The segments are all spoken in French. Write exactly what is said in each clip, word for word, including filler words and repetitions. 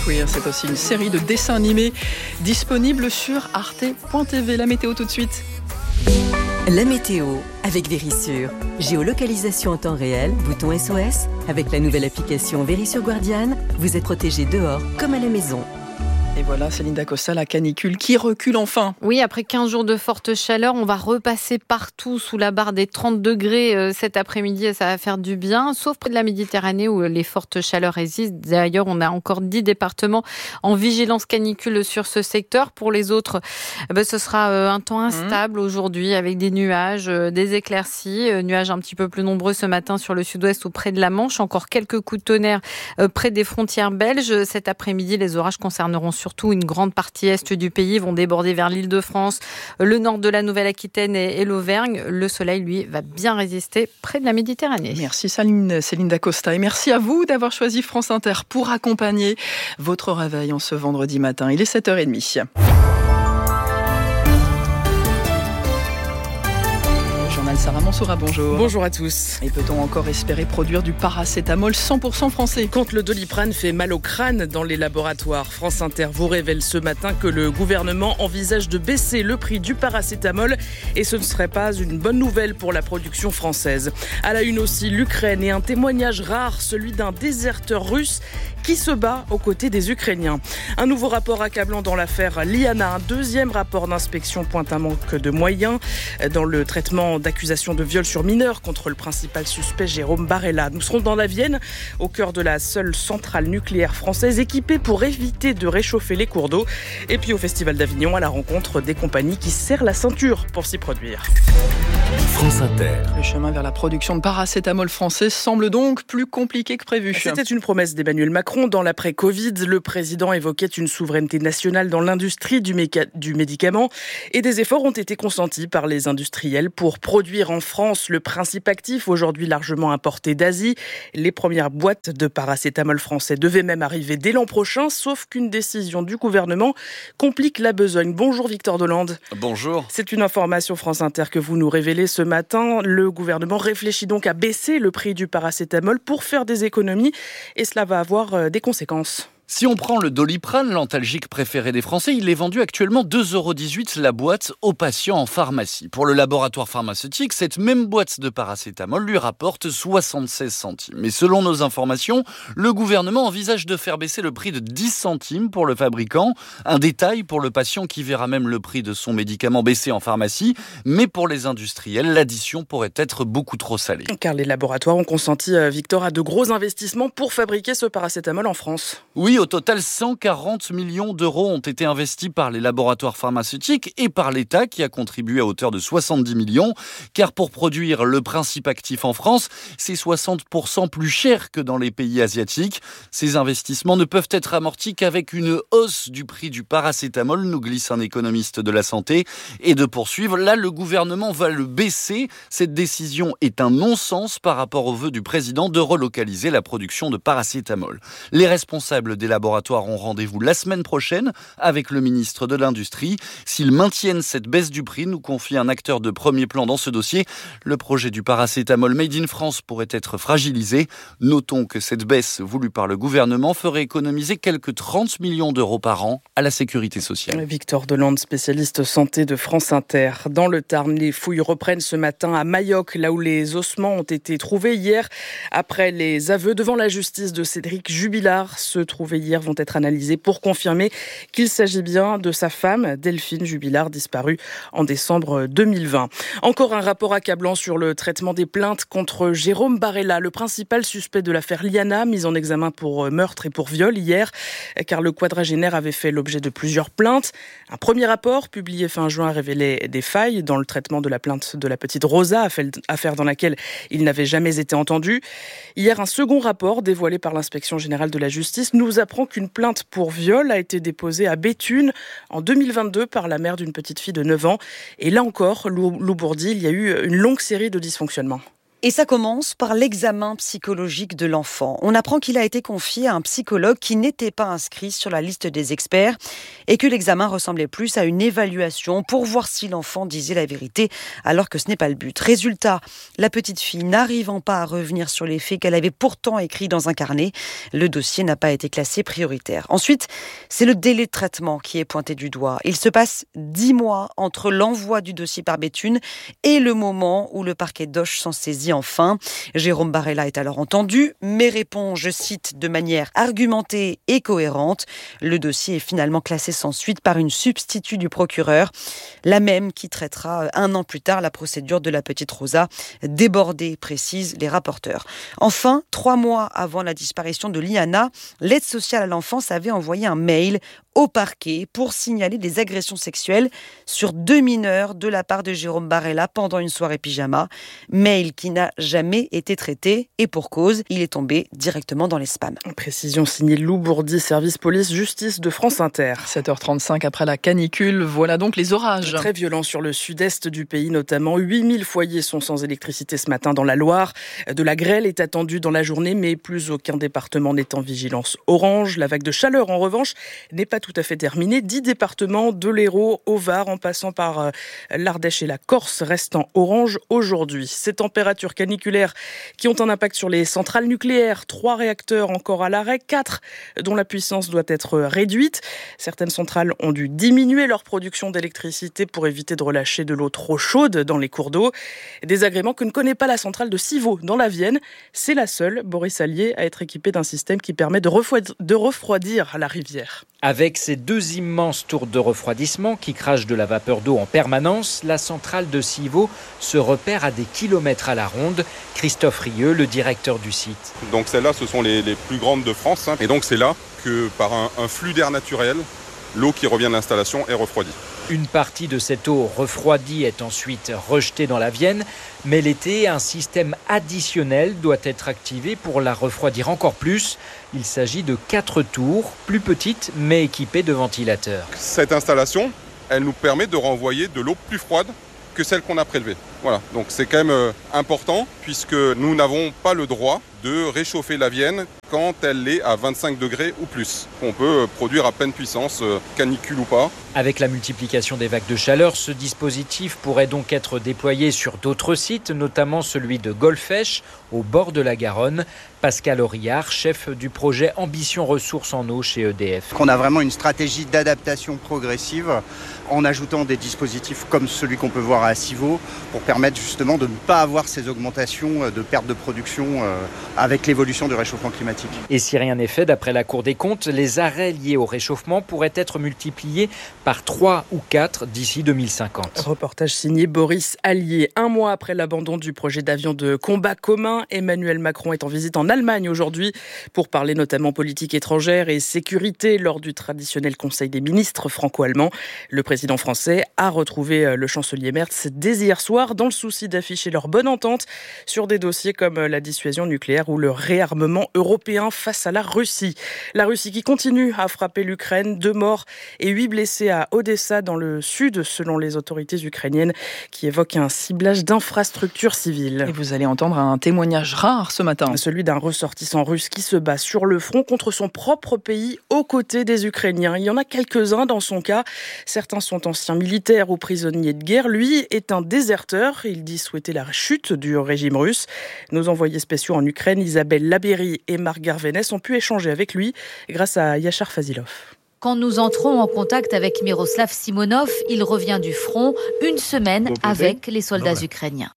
Queer. C'est aussi une série de dessins animés disponible sur arte point t v. La météo tout de suite. La météo avec Verisure. Géolocalisation en temps réel, bouton S O S. Avec la nouvelle application Verisure Guardian, vous êtes protégé dehors comme à la maison. Et voilà, Céline Dacosta, la canicule qui recule enfin. Oui, après quinze jours de forte chaleur, on va repasser partout sous la barre des trente degrés euh, cet après-midi et ça va faire du bien, sauf près de la Méditerranée où les fortes chaleurs résistent. D'ailleurs, on a encore dix départements en vigilance canicule sur ce secteur. Pour les autres, eh ben, ce sera euh, un temps instable mmh. aujourd'hui avec des nuages, euh, des éclaircies, euh, nuages un petit peu plus nombreux ce matin sur le sud-ouest ou près de la Manche. Encore quelques coups de tonnerre euh, près des frontières belges. Cet après-midi, les orages concerneront surtout Surtout une grande partie est du pays, vont déborder vers l'Île-de-France, le nord de la Nouvelle-Aquitaine et, et l'Auvergne. Le soleil, lui, va bien résister près de la Méditerranée. Merci Céline, Céline Dacosta et merci à vous d'avoir choisi France Inter pour accompagner votre réveil en ce vendredi matin. Il est sept heures trente. Sarah Mansoura, bonjour. Bonjour à tous. Et peut-on encore espérer produire du paracétamol cent pour cent français ? Quand le Doliprane fait mal au crâne dans les laboratoires, France Inter vous révèle ce matin que le gouvernement envisage de baisser le prix du paracétamol et ce ne serait pas une bonne nouvelle pour la production française. À la une aussi, l'Ukraine et un témoignage rare, celui d'un déserteur russe qui se bat aux côtés des Ukrainiens. Un nouveau rapport accablant dans l'affaire Liana. Un deuxième rapport d'inspection pointe un manque de moyens dans le traitement d'accusations de viol sur mineurs contre le principal suspect Jérôme Barella. Nous serons dans la Vienne, au cœur de la seule centrale nucléaire française équipée pour éviter de réchauffer les cours d'eau. Et puis au Festival d'Avignon, à la rencontre des compagnies qui serrent la ceinture pour s'y produire. France Inter. Le chemin vers la production de paracétamol français semble donc plus compliqué que prévu. C'était une promesse d'Emmanuel Macron dans l'après-Covid. Le président évoquait une souveraineté nationale dans l'industrie du, méca- du médicament et des efforts ont été consentis par les industriels pour produire en France le principe actif, aujourd'hui largement importé d'Asie. Les premières boîtes de paracétamol français devaient même arriver dès l'an prochain, sauf qu'une décision du gouvernement complique la besogne. Bonjour Victor Delande. Bonjour. C'est une information France Inter que vous nous révélez ce matin. Le gouvernement réfléchit donc à baisser le prix du paracétamol pour faire des économies et cela va avoir des conséquences. Si on prend le Doliprane, l'antalgique préféré des Français, il est vendu actuellement deux euros dix-huit la boîte aux patients en pharmacie. Pour le laboratoire pharmaceutique, cette même boîte de paracétamol lui rapporte soixante-seize centimes. Mais selon nos informations, le gouvernement envisage de faire baisser le prix de dix centimes pour le fabricant. Un détail pour le patient qui verra même le prix de son médicament baisser en pharmacie. Mais pour les industriels, l'addition pourrait être beaucoup trop salée. Car les laboratoires ont consenti, Victor, à de gros investissements pour fabriquer ce paracétamol en France. Oui, au total, cent quarante millions d'euros ont été investis par les laboratoires pharmaceutiques et par l'État qui a contribué à hauteur de soixante-dix millions. Car pour produire le principe actif en France, c'est soixante pour cent plus cher que dans les pays asiatiques. Ces investissements ne peuvent être amortis qu'avec une hausse du prix du paracétamol, nous glisse un économiste de la santé. Et de poursuivre, là, le gouvernement va le baisser. Cette décision est un non-sens par rapport au vœu du président de relocaliser la production de paracétamol. Les responsables des laboratoires ont rendez-vous la semaine prochaine avec le ministre de l'Industrie. S'ils maintiennent cette baisse du prix, nous confie un acteur de premier plan dans ce dossier, le projet du paracétamol Made in France pourrait être fragilisé. Notons que cette baisse voulue par le gouvernement ferait économiser quelques trente millions d'euros par an à la sécurité sociale. Victor Delande, spécialiste santé de France Inter. Dans le Tarn, les fouilles reprennent ce matin à Mayoc, là où les ossements ont été trouvés hier. Après les aveux devant la justice de Cédric Jubilard, se trouvaient hier vont être analysés pour confirmer qu'il s'agit bien de sa femme, Delphine Jubilard, disparue en décembre deux mille vingt. Encore un rapport accablant sur le traitement des plaintes contre Jérôme Barella, le principal suspect de l'affaire Liana, mis en examen pour meurtre et pour viol hier, car le quadragénaire avait fait l'objet de plusieurs plaintes. Un premier rapport, publié fin juin, révélait des failles dans le traitement de la plainte de la petite Rosa, affaire dans laquelle il n'avait jamais été entendu. Hier, un second rapport, dévoilé par l'inspection générale de la justice, nous apprend qu'une plainte pour viol a été déposée à Béthune en deux mille vingt-deux par la mère d'une petite fille de neuf ans. Et là encore, Lou Bourdi, il y a eu une longue série de dysfonctionnements. Et ça commence par l'examen psychologique de l'enfant. On apprend qu'il a été confié à un psychologue qui n'était pas inscrit sur la liste des experts et que l'examen ressemblait plus à une évaluation pour voir si l'enfant disait la vérité alors que ce n'est pas le but. Résultat, la petite fille n'arrivant pas à revenir sur les faits qu'elle avait pourtant écrits dans un carnet, le dossier n'a pas été classé prioritaire. Ensuite, c'est le délai de traitement qui est pointé du doigt. Il se passe dix mois entre l'envoi du dossier par Béthune et le moment où le parquet d'Auch s'en saisit enfin. Jérôme Barella est alors entendu, mais répond, je cite, de manière argumentée et cohérente. Le dossier est finalement classé sans suite par une substitut du procureur, la même qui traitera un an plus tard la procédure de la petite Rosa, débordée, précisent les rapporteurs. Enfin, trois mois avant la disparition de Liana, l'aide sociale à l'enfance avait envoyé un mail au parquet pour signaler des agressions sexuelles sur deux mineurs de la part de Jérôme Barella pendant une soirée pyjama. Mail qui n'a jamais été traité et pour cause, il est tombé directement dans les spams. Précision signée Lou Bourdi, service police-justice de France Inter. sept heures trente-cinq après la canicule, voilà donc les orages. Très violents sur le sud-est du pays notamment. huit mille foyers sont sans électricité ce matin dans la Loire. De la grêle est attendue dans la journée, mais plus aucun département n'est en vigilance orange. La vague de chaleur, en revanche, n'est pas tout à fait terminée. Dix départements de l'Hérault au Var, en passant par l'Ardèche et la Corse, restent en orange aujourd'hui. Ces températures caniculaires qui ont un impact sur les centrales nucléaires. Trois réacteurs encore à l'arrêt, quatre dont la puissance doit être réduite. Certaines centrales ont dû diminuer leur production d'électricité pour éviter de relâcher de l'eau trop chaude dans les cours d'eau. Désagrément que ne connaît pas la centrale de Civaux dans la Vienne. C'est la seule, Boris Allier, à être équipée d'un système qui permet de refroidir, de refroidir la rivière. Avec ses deux immenses tours de refroidissement qui crachent de la vapeur d'eau en permanence, la centrale de Civaux se repère à des kilomètres à la ronde. Christophe Rieux, le directeur du site. Donc celles-là, ce sont les, les plus grandes de France. Hein. Et donc c'est là que par un, un flux d'air naturel, l'eau qui revient de l'installation est refroidie. Une partie de cette eau refroidie est ensuite rejetée dans la Vienne, mais l'été, un système additionnel doit être activé pour la refroidir encore plus. Il s'agit de quatre tours, plus petites mais équipées de ventilateurs. Cette installation, elle nous permet de renvoyer de l'eau plus froide que celle qu'on a prélevée. Voilà, donc c'est quand même important puisque nous n'avons pas le droit de réchauffer la Vienne quand elle est à vingt-cinq degrés ou plus. On peut produire à pleine puissance, canicule ou pas. Avec la multiplication des vagues de chaleur, ce dispositif pourrait donc être déployé sur d'autres sites, notamment celui de Golfech, au bord de la Garonne. Pascal Auriard, chef du projet Ambition Ressources en eau chez E D F. On a vraiment une stratégie d'adaptation progressive en ajoutant des dispositifs comme celui qu'on peut voir à Civaux pour permettre justement de ne pas avoir ces augmentations de perte de production avec l'évolution du réchauffement climatique. Et si rien n'est fait, d'après la Cour des comptes, les arrêts liés au réchauffement pourraient être multipliés par trois ou quatre d'ici deux mille cinquante. Reportage signé Boris Allier. Un mois après l'abandon du projet d'avion de combat commun, Emmanuel Macron est en visite en Allemagne aujourd'hui pour parler notamment politique étrangère et sécurité lors du traditionnel Conseil des ministres franco-allemand. Le président français a retrouvé le chancelier Merz dès hier soir dans le souci d'afficher leur bonne entente sur des dossiers comme la dissuasion nucléaire ou le réarmement européen face à la Russie. La Russie qui continue à frapper l'Ukraine, deux morts et huit blessés à Odessa dans le sud selon les autorités ukrainiennes qui évoquent un ciblage d'infrastructures civiles. Et vous allez entendre un témoignage rare ce matin. Celui d'un ressortissant russe qui se bat sur le front contre son propre pays aux côtés des Ukrainiens. Il y en a quelques-uns dans son cas. Certains sont anciens militaires ou prisonniers de guerre. Lui est un déserteur. Il dit souhaiter la chute du régime russe. Nos envoyés spéciaux en Ukraine, Isabelle Labéry et Marc Garvenès, ont pu échanger avec lui grâce à Yachar Fazilov. Quand nous entrons en contact avec Miroslav Simonov, il revient du front une semaine avec les soldats ukrainiens.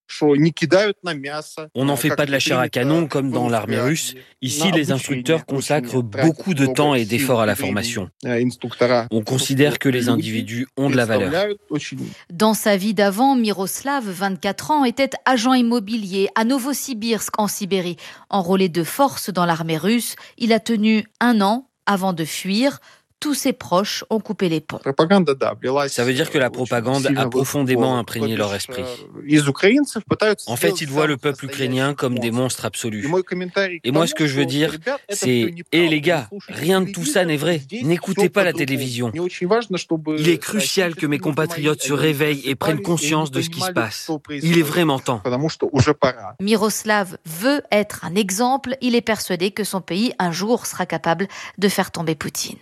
On n'en fait pas de la chair à canon comme dans l'armée russe. Ici, les instructeurs consacrent beaucoup de temps et d'efforts à la formation. On considère que les individus ont de la valeur. Dans sa vie d'avant, Miroslav, vingt-quatre ans, était agent immobilier à Novosibirsk en Sibérie. Enrôlé de force dans l'armée russe, il a tenu un an avant de fuir. tous ses proches ont coupé les ponts. Ça veut dire que la propagande a profondément imprégné leur esprit. En fait, ils voient le peuple ukrainien comme des monstres absolus. Et moi, ce que je veux dire, c'est « Hé les gars, rien de tout ça n'est vrai. N'écoutez pas la télévision. Il est crucial que mes compatriotes se réveillent et prennent conscience de ce qui se passe. Il est vraiment temps. » Miroslav veut être un exemple. Il est persuadé que son pays, un jour, sera capable de faire tomber Poutine.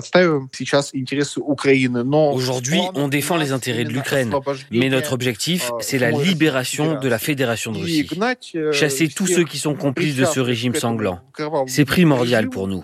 Aujourd'hui, on défend les intérêts de l'Ukraine, mais notre objectif, c'est la libération de la Fédération de Russie. Chasser tous ceux qui sont complices de ce régime sanglant. C'est primordial pour nous.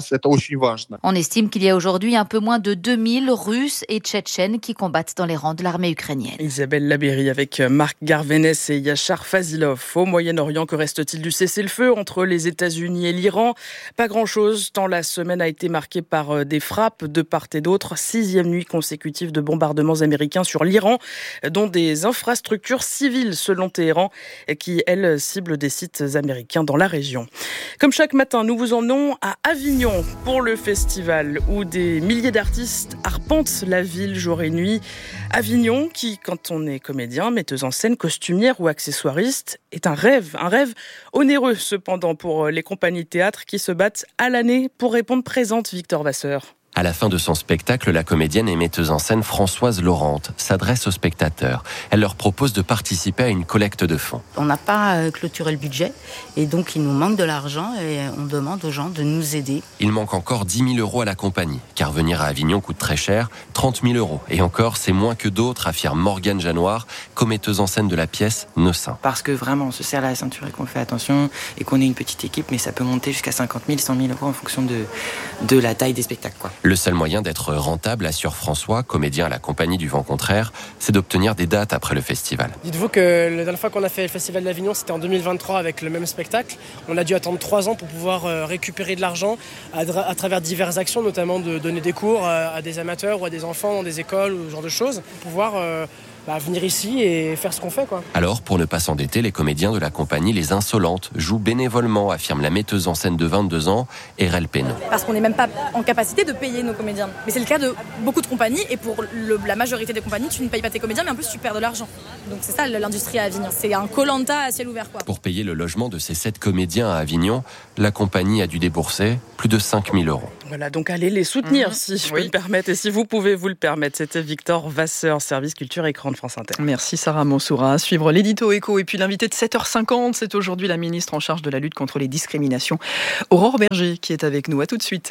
On estime qu'il y a aujourd'hui un peu moins de deux mille Russes et Tchétchènes qui combattent dans les rangs de l'armée ukrainienne. Isabelle Labéry avec Marc Garvenès et Yachar Fazilov. Au Moyen-Orient, que reste-t-il du cessez-le-feu entre les États-Unis et l'Iran ? Pas grand-chose, tant la semaine a été marquée par des frappes de part et d'autre. Sixième nuit consécutive de bombardements américains sur l'Iran, dont des infrastructures civiles selon Téhéran, qui, elles, ciblent des sites américains dans la région. Comme chaque matin, nous vous emmenons à Avignon pour le festival où des milliers d'artistes arpentent la ville jour et nuit. Avignon qui, quand on est comédien, metteuse en scène, costumière ou accessoiriste, est un rêve. Un rêve onéreux cependant pour les compagnies de théâtre qui se battent à l'année pour répondre présente. Victor Vasseur. À la fin de son spectacle, la comédienne et metteuse en scène Françoise Laurent s'adresse aux spectateurs. Elle leur propose de participer à une collecte de fonds. On n'a pas clôturé le budget et donc il nous manque de l'argent et on demande aux gens de nous aider. Il manque encore dix mille euros à la compagnie, car venir à Avignon coûte très cher, trente mille euros. Et encore, c'est moins que d'autres, affirme Morgane Janoir, commetteuse en scène de la pièce Neussin. Parce que vraiment, on se serre la ceinture et qu'on fait attention et qu'on est une petite équipe, mais ça peut monter jusqu'à cinquante mille, cent mille euros en fonction de, de la taille des spectacles, quoi. Le seul moyen d'être rentable, assure François, comédien à la compagnie du Vent Contraire, c'est d'obtenir des dates après le festival. Dites-vous que la dernière fois qu'on a fait le festival d'Avignon, c'était en deux mille vingt-trois avec le même spectacle. On a dû attendre trois ans pour pouvoir récupérer de l'argent à, à travers diverses actions, notamment de donner des cours à des amateurs ou à des enfants dans des écoles ou ce genre de choses, pour pouvoir euh, bah, venir ici et faire ce qu'on fait, quoi. Alors, pour ne pas s'endetter, les comédiens de la compagnie Les Insolentes jouent bénévolement, affirme la metteuse en scène de vingt-deux ans, Erel Pénaud. Parce qu'on n'est même pas en capacité de payer nos comédiens. Mais c'est le cas de beaucoup de compagnies, et pour le, la majorité des compagnies, tu ne payes pas tes comédiens, mais en plus tu perds de l'argent. Donc c'est ça l'industrie à Avignon. C'est un Koh-Lanta à ciel ouvert, quoi. Pour payer le logement de ces sept comédiens à Avignon, la compagnie a dû débourser plus de cinq mille euros. Voilà, donc allez les soutenir, mmh, si je oui. peux me permettre, et si vous pouvez vous le permettre. C'était Victor Vasseur, service culture écran de France Inter. Merci Sarah Mansoura. À suivre l'édito écho et puis l'invité de sept heures cinquante, c'est aujourd'hui la ministre en charge de la lutte contre les discriminations, Aurore Berger, qui est avec nous. À tout de suite.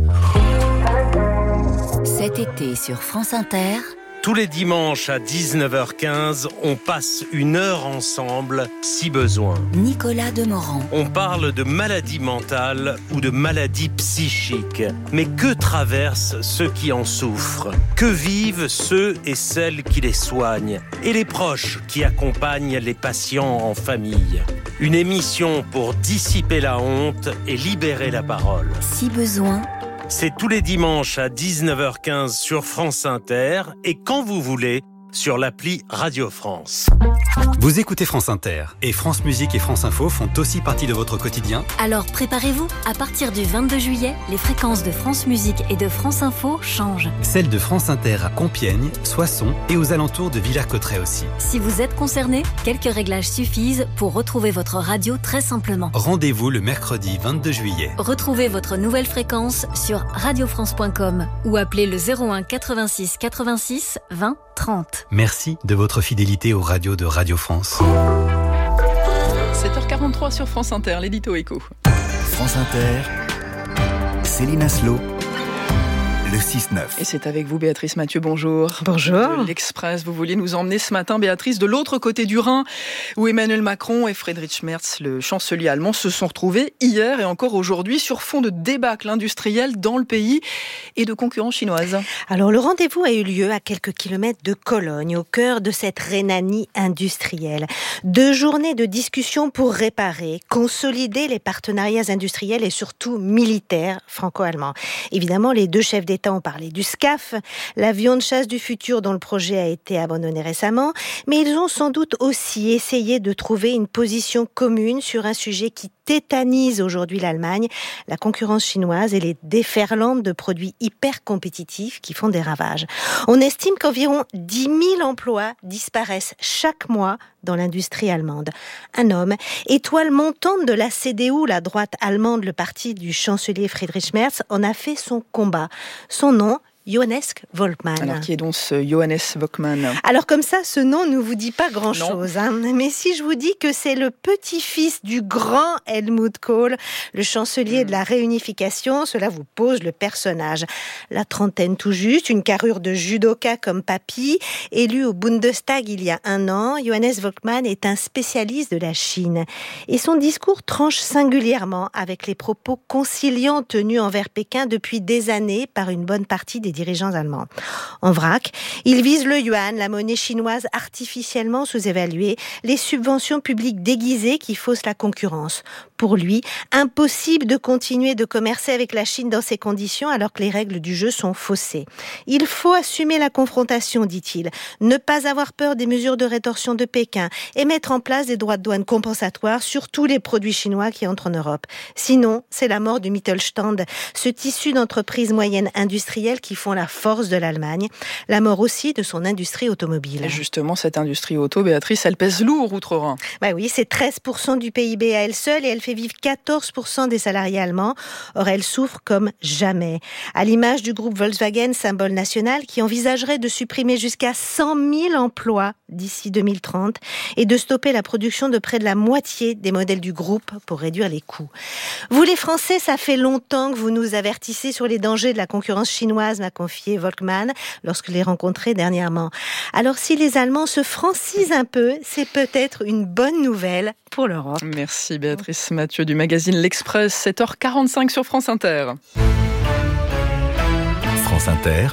Cet été sur France Inter, tous les dimanches à dix-neuf heures quinze, on passe une heure ensemble, si besoin. Nicolas Demorand. On parle de maladies mentales ou de maladies psychiques. Mais que traversent ceux qui en souffrent ? Que vivent ceux et celles qui les soignent ? Et les proches qui accompagnent les patients en famille ? Une émission pour dissiper la honte et libérer la parole. Si besoin. C'est tous les dimanches à dix-neuf heures quinze sur France Inter et quand vous voulez sur l'appli Radio France. Vous écoutez France Inter et France Musique et France Info font aussi partie de votre quotidien. Alors préparez-vous, à partir du vingt-deux juillet, les fréquences de France Musique et de France Info changent. Celles de France Inter à Compiègne, Soissons et aux alentours de Villers-Cotterêts aussi. Si vous êtes concerné, quelques réglages suffisent pour retrouver votre radio très simplement. Rendez-vous le mercredi vingt-deux juillet. Retrouvez votre nouvelle fréquence sur radio france point com ou appelez le zéro un quatre-vingt-six quatre-vingt-six vingt trente. Merci de votre fidélité aux radios de Radio France. sept heures quarante-trois sur France Inter, l'édito écho. France Inter, Céline Aslo, le six neuf. Et c'est avec vous Béatrice Mathieu, bonjour. Bonjour. De L'Express, vous vouliez nous emmener ce matin, Béatrice, de l'autre côté du Rhin, où Emmanuel Macron et Friedrich Merz, le chancelier allemand, se sont retrouvés hier et encore aujourd'hui sur fond de débâcle industriel dans le pays et de concurrence chinoise. Alors le rendez-vous a eu lieu à quelques kilomètres de Cologne, au cœur de cette Rhénanie industrielle. Deux journées de discussion pour réparer, consolider les partenariats industriels et surtout militaires franco-allemands. Évidemment, les deux chefs d'État ont parlé du SCAF, l'avion de chasse du futur dont le projet a été abandonné récemment, mais ils ont sans doute aussi essayé de trouver une position commune sur un sujet qui tétanise aujourd'hui l'Allemagne, la concurrence chinoise et les déferlantes de produits hyper compétitifs qui font des ravages. On estime qu'environ dix mille emplois disparaissent chaque mois dans l'industrie allemande. Un homme, étoile montante de la C D U, la droite allemande, le parti du chancelier Friedrich Merz, en a fait son combat. Son nom, Johannes Volkmann. Alors, qui est donc ce Johannes Volkmann ? Alors, comme ça, ce nom ne vous dit pas grand-chose. Hein. Mais si je vous dis que c'est le petit-fils du grand Helmut Kohl, le chancelier mmh. de la réunification, cela vous pose le personnage. La trentaine tout juste, une carrure de judoka comme papy, élu au Bundestag il y a un an, Johannes Volkmann est un spécialiste de la Chine. Et son discours tranche singulièrement avec les propos conciliants tenus envers Pékin depuis des années par une bonne partie des dirigeants allemands. En vrac, il vise le yuan, la monnaie chinoise artificiellement sous-évaluée, les subventions publiques déguisées qui faussent la concurrence. Pour lui, impossible de continuer de commercer avec la Chine dans ces conditions alors que les règles du jeu sont faussées. Il faut assumer la confrontation, dit-il, ne pas avoir peur des mesures de rétorsion de Pékin et mettre en place des droits de douane compensatoires sur tous les produits chinois qui entrent en Europe. Sinon, c'est la mort du Mittelstand, ce tissu d'entreprises moyennes industrielles qui font la force de l'Allemagne, la mort aussi de son industrie automobile. Et justement, cette industrie auto, Béatrice, elle pèse lourd outre-Rhin. Bah oui, c'est treize pour cent du P I B à elle seule et elle fait vivre quatorze pour cent des salariés allemands. Or, elle souffre comme jamais. À l'image du groupe Volkswagen, symbole national, qui envisagerait de supprimer jusqu'à cent mille emplois d'ici deux mille trente et de stopper la production de près de la moitié des modèles du groupe pour réduire les coûts. Vous les Français, ça fait longtemps que vous nous avertissez sur les dangers de la concurrence chinoise, m'a confié Volkmann lorsque je l'ai rencontré dernièrement. Alors si les Allemands se francisent un peu, c'est peut-être une bonne nouvelle pour l'Europe. Merci Béatrice Mathieu du magazine L'Express, sept heures quarante-cinq sur France Inter. France Inter.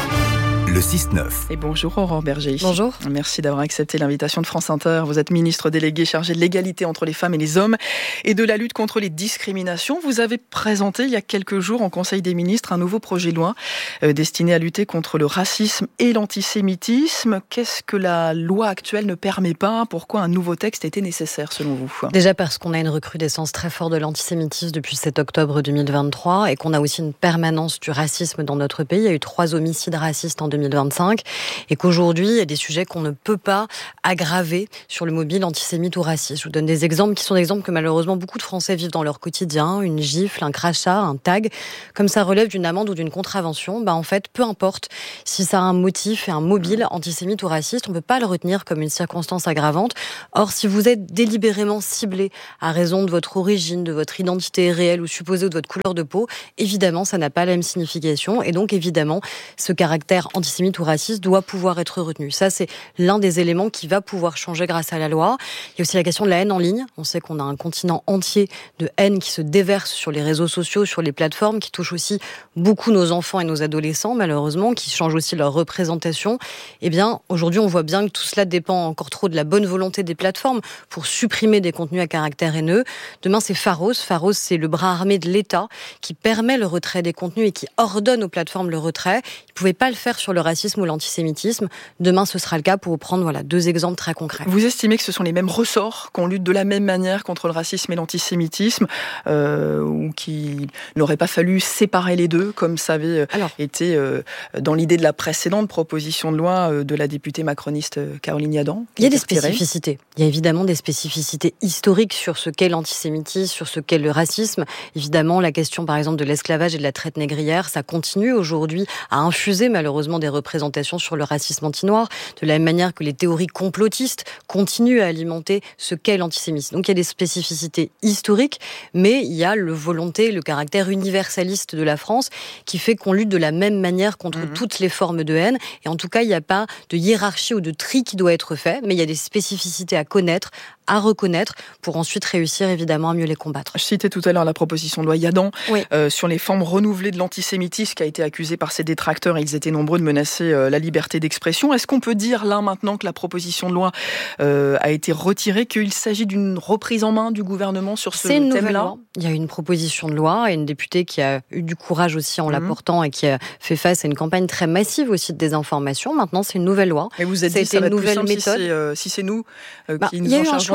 Le six neuf. Et bonjour Aurore Berger. Bonjour. Merci d'avoir accepté l'invitation de France Inter. Vous êtes ministre déléguée chargée de l'égalité entre les femmes et les hommes et de la lutte contre les discriminations. Vous avez présenté il y a quelques jours en Conseil des ministres un nouveau projet de loi euh, destiné à lutter contre le racisme et l'antisémitisme. Qu'est-ce que la loi actuelle ne permet pas ? Pourquoi un nouveau texte était nécessaire selon vous ? Déjà parce qu'on a une recrudescence très forte de l'antisémitisme depuis sept octobre deux mille vingt-trois et qu'on a aussi une permanence du racisme dans notre pays. Il y a eu trois homicides racistes en deux mille vingt-cinq et qu'aujourd'hui, il y a des sujets qu'on ne peut pas aggraver sur le mobile antisémite ou raciste. Je vous donne des exemples qui sont des exemples que malheureusement beaucoup de Français vivent dans leur quotidien, une gifle, un crachat, un tag. Comme ça relève d'une amende ou d'une contravention, bah en fait, peu importe si ça a un motif et un mobile antisémite ou raciste, on ne peut pas le retenir comme une circonstance aggravante. Or, si vous êtes délibérément ciblé à raison de votre origine, de votre identité réelle ou supposée ou de votre couleur de peau, évidemment, ça n'a pas la même signification et donc évidemment, ce caractère antisémite ou raciste doit pouvoir être retenu. Ça, c'est l'un des éléments qui va pouvoir changer grâce à la loi. Il y a aussi la question de la haine en ligne. On sait qu'on a un continent entier de haine qui se déverse sur les réseaux sociaux, sur les plateformes, qui touche aussi beaucoup nos enfants et nos adolescents, malheureusement, qui changent aussi leur représentation. Eh bien, aujourd'hui, on voit bien que tout cela dépend encore trop de la bonne volonté des plateformes pour supprimer des contenus à caractère haineux. Demain, c'est Pharos. Pharos, c'est le bras armé de l'État qui permet le retrait des contenus et qui ordonne aux plateformes le retrait. Ils ne pouvaient pas le faire sur le racisme ou l'antisémitisme. Demain, ce sera le cas pour vous prendre voilà, deux exemples très concrets. Vous estimez que ce sont les mêmes ressorts, qu'on lutte de la même manière contre le racisme et l'antisémitisme, euh, ou qu'il n'aurait pas fallu séparer les deux, comme ça avait Alors, été euh, dans l'idée de la précédente proposition de loi euh, de la députée macroniste Caroline Yadan? Il y a des spécificités. Il y a évidemment des spécificités historiques sur ce qu'est l'antisémitisme, sur ce qu'est le racisme. Évidemment, la question, par exemple, de l'esclavage et de la traite négrière, ça continue aujourd'hui à infuser malheureusement des représentations sur le racisme anti-noir, de la même manière que les théories complotistes continuent à alimenter ce qu'est l'antisémitisme. Donc il y a des spécificités historiques, mais il y a le volonté, le caractère universaliste de la France qui fait qu'on lutte de la même manière contre mmh. toutes les formes de haine. Et en tout cas, il n'y a pas de hiérarchie ou de tri qui doit être fait, mais il y a des spécificités à connaître, à reconnaître, pour ensuite réussir évidemment à mieux les combattre. Je citais tout à l'heure la proposition de loi Yadan oui. euh, sur les formes renouvelées de l'antisémitisme qui a été accusée par ses détracteurs, ils étaient nombreux de menacer euh, la liberté d'expression. Est-ce qu'on peut dire là maintenant que la proposition de loi euh, a été retirée, qu'il s'agit d'une reprise en main du gouvernement sur ce thème-là ? C'est une nouvelle loi. Il y a une proposition de loi et une députée qui a eu du courage aussi en mmh. l'apportant et qui a fait face à une campagne très massive aussi de désinformation. Maintenant, c'est une nouvelle loi. Et vous êtes dit ça va être plus simple si c'est, euh, si c'est nous euh, bah, qui nous en chargeons.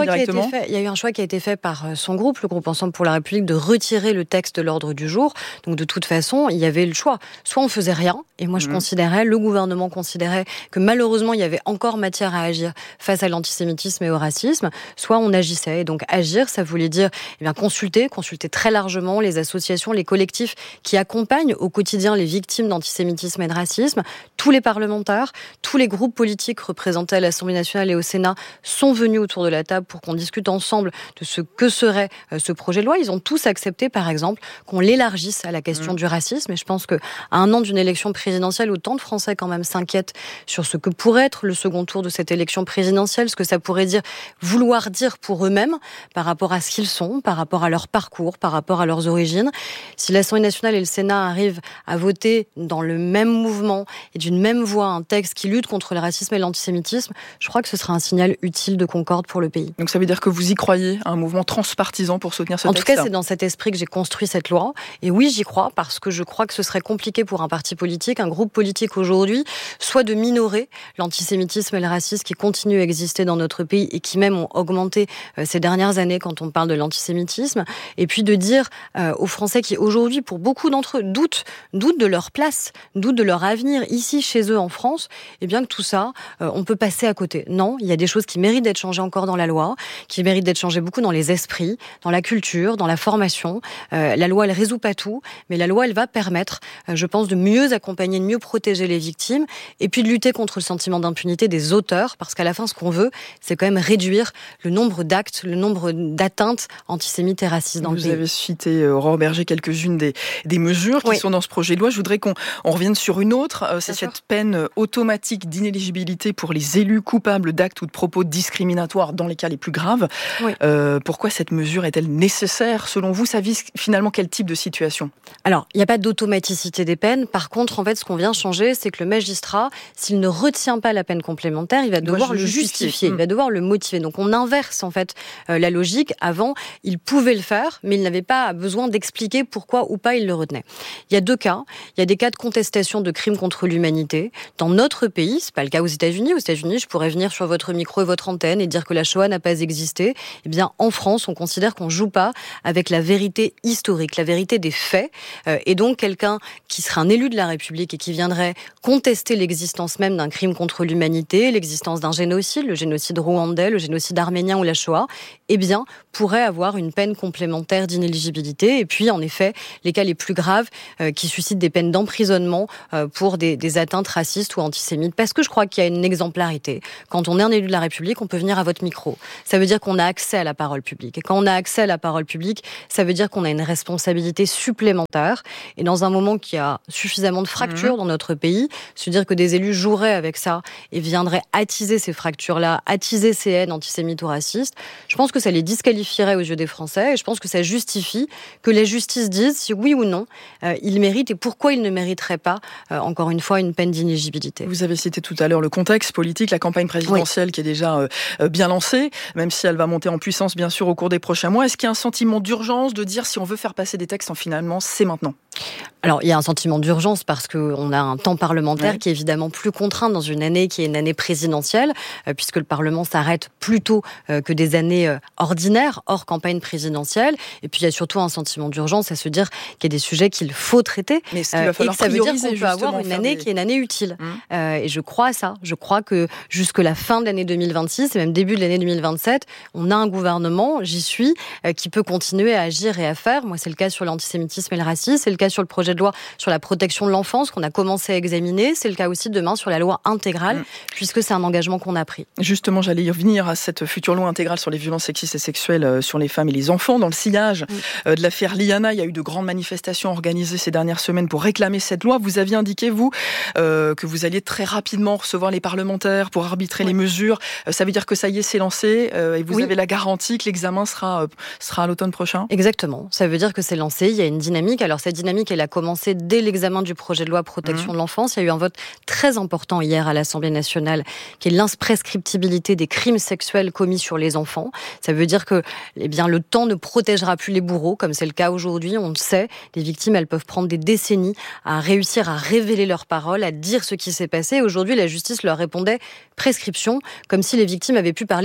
directement. Qui a été fait, il y a eu un choix qui a été fait par son groupe, le groupe Ensemble pour la République, de retirer le texte de l'ordre du jour. Donc de toute façon, il y avait le choix. Soit on faisait rien, et moi je mmh. considérais, le gouvernement considérait que malheureusement il y avait encore matière à agir face à l'antisémitisme et au racisme, soit on agissait. Et donc agir, ça voulait dire eh bien, consulter, consulter très largement les associations, les collectifs qui accompagnent au quotidien les victimes d'antisémitisme et de racisme. Tous les parlementaires, tous les groupes politiques représentés à l'Assemblée nationale et au Sénat sont venus autour de la table pour qu'on discute ensemble de ce que serait ce projet de loi. Ils ont tous accepté, par exemple, qu'on l'élargisse à la question mmh. du racisme. Et je pense qu'à un an d'une élection présidentielle, autant de Français quand même s'inquiètent sur ce que pourrait être le second tour de cette élection présidentielle, ce que ça pourrait dire, vouloir dire pour eux-mêmes, par rapport à ce qu'ils sont, par rapport à leur parcours, par rapport à leurs origines. Si l'Assemblée nationale et le Sénat arrivent à voter dans le même mouvement et d'une même voix un texte qui lutte contre le racisme et l'antisémitisme, je crois que ce sera un signal utile de concorde pour le pays. Donc ça veut dire que vous y croyez, un mouvement transpartisan pour soutenir ce en texte ? En tout cas, c'est dans cet esprit que j'ai construit cette loi. Et oui, j'y crois, parce que je crois que ce serait compliqué pour un parti politique, un groupe politique aujourd'hui, soit de minorer l'antisémitisme et le racisme qui continuent à exister dans notre pays et qui même ont augmenté ces dernières années quand on parle de l'antisémitisme, et puis de dire euh, aux Français qui aujourd'hui, pour beaucoup d'entre eux, doutent, doutent de leur place, doutent de leur avenir ici, chez eux en France, et bien que tout ça, euh, on peut passer à côté. Non, il y a des choses qui méritent d'être changées encore dans la loi, qui méritent d'être changées beaucoup dans les esprits, dans la culture, dans la formation. Euh, la loi, elle résout pas tout, mais la loi, elle va permettre, euh, je pense, de mieux accompagner, de mieux protéger les victimes, et puis de lutter contre le sentiment d'impunité des auteurs, parce qu'à la fin, ce qu'on veut, c'est quand même réduire le nombre d'actes, le nombre d'atteintes antisémites et racistes dans Vous le pays. Vous avez cité, Aurore Berger, quelques-unes des, des mesures qui oui. sont dans ce projet de loi. Je voudrais qu'on on revienne sur une autre, euh, c'est Bien cette sûr. peine automatique d'inéligibilité pour les élus coupables d'actes ou de propos discriminatoires dans les cas les plus graves. Oui. Euh, pourquoi cette mesure est-elle nécessaire, selon vous? Ça vise finalement quel type de situation? Alors, il n'y a pas d'automaticité des peines. Par contre, en fait, ce qu'on vient changer, c'est que le magistrat, s'il ne retient pas la peine complémentaire, il va devoir le justifier, justifier. Mmh. il va devoir le motiver. Donc, on inverse en fait euh, la logique. Avant, il pouvait le faire, mais il n'avait pas besoin d'expliquer pourquoi ou pas il le retenait. Il y a deux cas. Il y a des cas de contestation de crimes contre l'humanité. Dans notre pays, c'est pas le cas aux États-Unis. Aux États-Unis, je pourrais venir sur votre micro et votre antenne et dire que la Shoah n'a pas existé. Eh bien, en France, on considère qu'on joue pas avec la vérité historique, la vérité des faits. Euh, et donc, quelqu'un qui serait un élu de la République et qui viendrait contester l'existence même d'un crime contre l'humanité, l'existence d'un génocide, le génocide rwandais, le génocide arménien ou la Shoah, eh bien, pourrait avoir une peine complémentaire d'inéligibilité. Et puis, en effet, les cas les plus graves euh, qui suscitent des peines d'emprisonnement euh, pour des, des atteintes racistes ou antisémites. Parce que je crois qu'il y a une exemplarité. Quand on est un élu de la République, on peut venir à votre micro. Ça veut dire qu'on a accès à la parole publique. Et quand on a accès à la parole publique, ça veut dire qu'on a une responsabilité supplémentaire. Et dans un moment qui a suffisamment de fractures mmh. dans notre pays, se dire que des élus joueraient avec ça et viendraient attiser ces fractures-là, attiser ces haines antisémites ou racistes, je pense que ça les disqualifierait aux yeux des Français. Et je pense que ça justifie que la justice dise si oui ou non euh, ils méritent et pourquoi ils ne mériteraient pas, euh, encore une fois, une peine d'inéligibilité. Vous avez cité tout à l'heure le contexte politique, la campagne présidentielle oui. qui est déjà euh, bien lancée, même si elle va monter en puissance, bien sûr, au cours des prochains mois. Est-ce qu'il y a un sentiment d'urgence de dire si on veut faire passer des textes, en finalement, c'est maintenant? Alors, il y a un sentiment d'urgence parce qu'on a un temps parlementaire ouais. qui est évidemment plus contraint dans une année qui est une année présidentielle, euh, puisque le Parlement s'arrête plus tôt euh, que des années euh, ordinaires, hors campagne présidentielle. Et puis, il y a surtout un sentiment d'urgence à se dire qu'il y a des sujets qu'il faut traiter. Mais ce qu'il va falloir et que ça veut dire qu'on peut avoir une année des... qui est une année utile. Mmh. Euh, et je crois à ça. Je crois que jusque la fin de l'année deux mille vingt-six et même début de l'année deux mille vingt-sept, on a un gouvernement, j'y suis, euh, qui peut continuer à agir et à faire. Moi, c'est le cas sur l'antisémitisme et le racisme. C'est le cas sur le projet de loi sur la protection de l'enfance qu'on a commencé à examiner. C'est le cas aussi demain sur la loi intégrale, mmh. puisque c'est un engagement qu'on a pris. Justement, j'allais y revenir à cette future loi intégrale sur les violences sexistes et sexuelles sur les femmes et les enfants. Dans le sillage mmh. de l'affaire Liana, il y a eu de grandes manifestations organisées ces dernières semaines pour réclamer cette loi. Vous aviez indiqué, vous, euh, que vous alliez très rapidement recevoir les parlementaires pour arbitrer oui. les mesures. Ça veut dire que ça y est, c'est lancé euh, et vous oui. avez la garantie que l'examen sera, euh, sera à l'automne prochain? Exactement. Ça veut dire que c'est lancé. Il y a une dynamique. Alors, cette dynamique, elle a commencé dès l'examen du projet de loi protection mmh. de l'enfance. Il y a eu un vote très important hier à l'Assemblée nationale, qui est l'imprescriptibilité des crimes sexuels commis sur les enfants. Ça veut dire que eh bien, le temps ne protégera plus les bourreaux, comme c'est le cas aujourd'hui. On le sait, les victimes, elles peuvent prendre des décennies à réussir à révéler leurs paroles, à dire ce qui s'est passé. Aujourd'hui, la justice leur répondait prescription, comme si les victimes avaient pu parler plus tôt.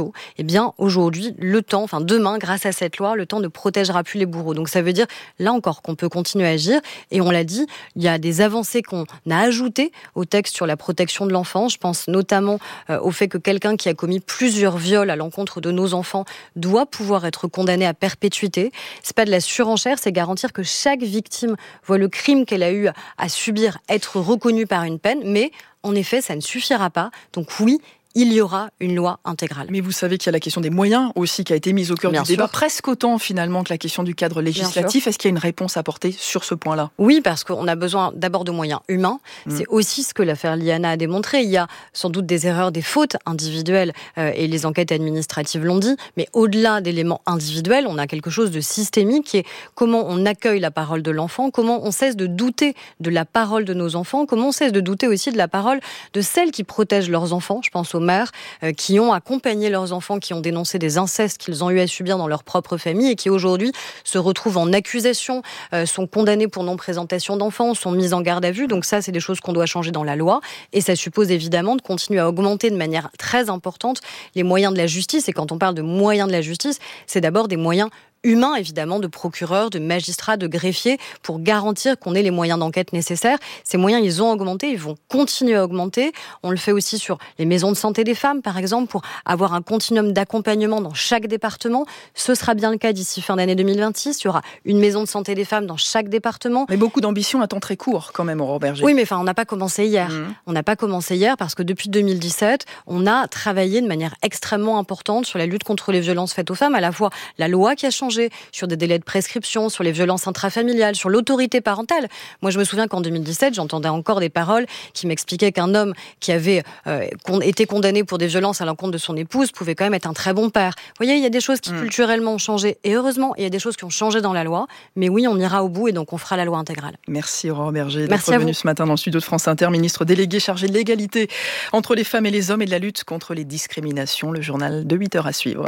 tôt, eh bien aujourd'hui, le temps, enfin demain, grâce à cette loi, le temps ne protégera plus les bourreaux. Donc ça veut dire, là encore, qu'on peut continuer à agir. Et on l'a dit, il y a des avancées qu'on a ajoutées au texte sur la protection de l'enfant. Je pense notamment euh, au fait que quelqu'un qui a commis plusieurs viols à l'encontre de nos enfants doit pouvoir être condamné à perpétuité. C'est pas de la surenchère, c'est garantir que chaque victime voit le crime qu'elle a eu à subir être reconnu par une peine. Mais en effet, ça ne suffira pas. Donc oui, il y aura une loi intégrale. Mais vous savez qu'il y a la question des moyens aussi qui a été mise au cœur Bien du sûr. débat, presque autant finalement que la question du cadre législatif. Est-ce qu'il y a une réponse à apporter sur ce point-là ? Oui, parce qu'on a besoin d'abord de moyens humains. Mmh. C'est aussi ce que l'affaire Liana a démontré. Il y a sans doute des erreurs, des fautes individuelles, euh, et les enquêtes administratives l'ont dit. Mais au-delà d'éléments individuels, on a quelque chose de systémique qui est comment on accueille la parole de l'enfant, comment on cesse de douter de la parole de nos enfants, comment on cesse de douter aussi de la parole de celles qui protègent leurs enfants. Je pense aux mères euh, qui ont accompagné leurs enfants, qui ont dénoncé des incestes qu'ils ont eu à subir dans leur propre famille et qui aujourd'hui se retrouvent en accusation, euh, sont condamnées pour non-présentation d'enfants, sont mises en garde à vue. Donc ça, c'est des choses qu'on doit changer dans la loi. Et ça suppose évidemment de continuer à augmenter de manière très importante les moyens de la justice. Et quand on parle de moyens de la justice, c'est d'abord des moyens humains, évidemment, de procureurs, de magistrats, de greffiers, pour garantir qu'on ait les moyens d'enquête nécessaires. Ces moyens, ils ont augmenté, ils vont continuer à augmenter. On le fait aussi sur les maisons de santé des femmes, par exemple, pour avoir un continuum d'accompagnement dans chaque département. Ce sera bien le cas d'ici fin d'année deux mille vingt-six. Il y aura une maison de santé des femmes dans chaque département. Mais beaucoup d'ambition à temps très court, quand même, Aurore Berger. Oui, mais enfin, on n'a pas commencé hier. Mmh. On n'a pas commencé hier parce que depuis deux mille dix-sept, on a travaillé de manière extrêmement importante sur la lutte contre les violences faites aux femmes, à la fois la loi qui a changé, sur des délais de prescription, sur les violences intrafamiliales, sur l'autorité parentale. Moi, je me souviens qu'en deux mille dix-sept, j'entendais encore des paroles qui m'expliquaient qu'un homme qui avait euh, été condamné pour des violences à l'encontre de son épouse pouvait quand même être un très bon père. Vous voyez, il y a des choses qui mmh. culturellement ont changé, et heureusement, il y a des choses qui ont changé dans la loi, mais oui, on ira au bout et donc on fera la loi intégrale. Merci Aurore Berger d'être venue ce matin dans le studio de France Inter, ministre déléguée chargée de l'égalité entre les femmes et les hommes et de la lutte contre les discriminations. Le journal de huit heures à suivre.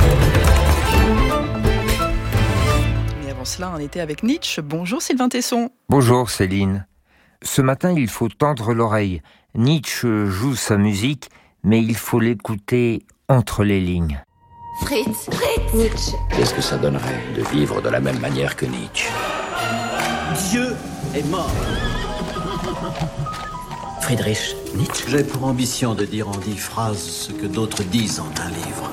Cela, on était avec Nietzsche. Bonjour Sylvain Tesson. Bonjour Céline. Ce matin, il faut tendre l'oreille. Nietzsche joue sa musique, mais il faut l'écouter entre les lignes. Fritz, Fritz, Nietzsche. Qu'est-ce que ça donnerait de vivre de la même manière que Nietzsche ? Dieu est mort. Friedrich Nietzsche. J'ai pour ambition de dire en dix phrases ce que d'autres disent en un livre.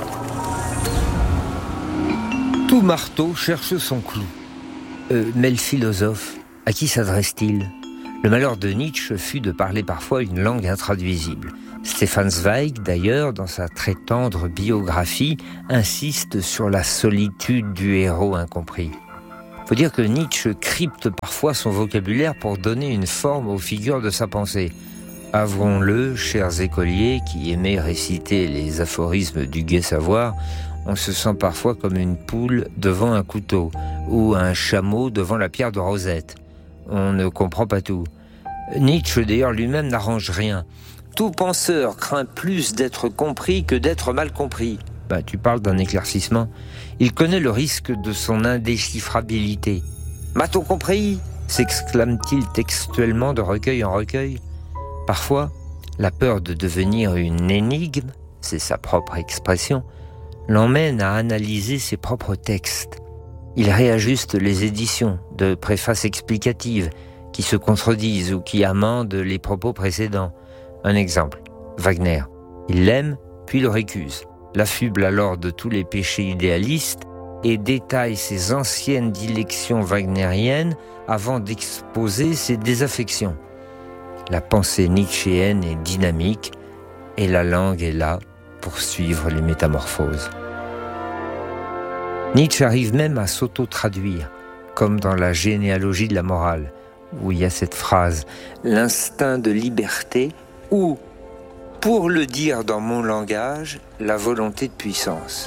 Tout marteau cherche son clou. Euh, mais le philosophe, à qui s'adresse-t-il ? Le malheur de Nietzsche fut de parler parfois une langue intraduisible. Stefan Zweig, d'ailleurs, dans sa très tendre biographie, insiste sur la solitude du héros incompris. Faut dire que Nietzsche crypte parfois son vocabulaire pour donner une forme aux figures de sa pensée. Avouons-le, chers écoliers qui aimaient réciter les aphorismes du gai savoir, on se sent parfois comme une poule devant un couteau ou un chameau devant la pierre de Rosette. On ne comprend pas tout. Nietzsche, d'ailleurs, lui-même n'arrange rien. Tout penseur craint plus d'être compris que d'être mal compris. Bah, tu parles d'un éclaircissement. Il connaît le risque de son indéchiffrabilité. « M'a-t-on compris ?» s'exclame-t-il textuellement de recueil en recueil. Parfois, la peur de devenir une énigme, c'est sa propre expression, l'emmène à analyser ses propres textes. Il réajuste les éditions de préfaces explicatives qui se contredisent ou qui amendent les propos précédents. Un exemple, Wagner. Il l'aime, puis le récuse. L'affuble alors de tous les péchés idéalistes et détaille ses anciennes dilections wagnériennes avant d'exposer ses désaffections. La pensée nietzschéenne est dynamique et la langue est là pour suivre les métamorphoses. Nietzsche arrive même à s'auto-traduire, comme dans la généalogie de la morale, où il y a cette phrase « l'instinct de liberté » ou, pour le dire dans mon langage, la volonté de puissance.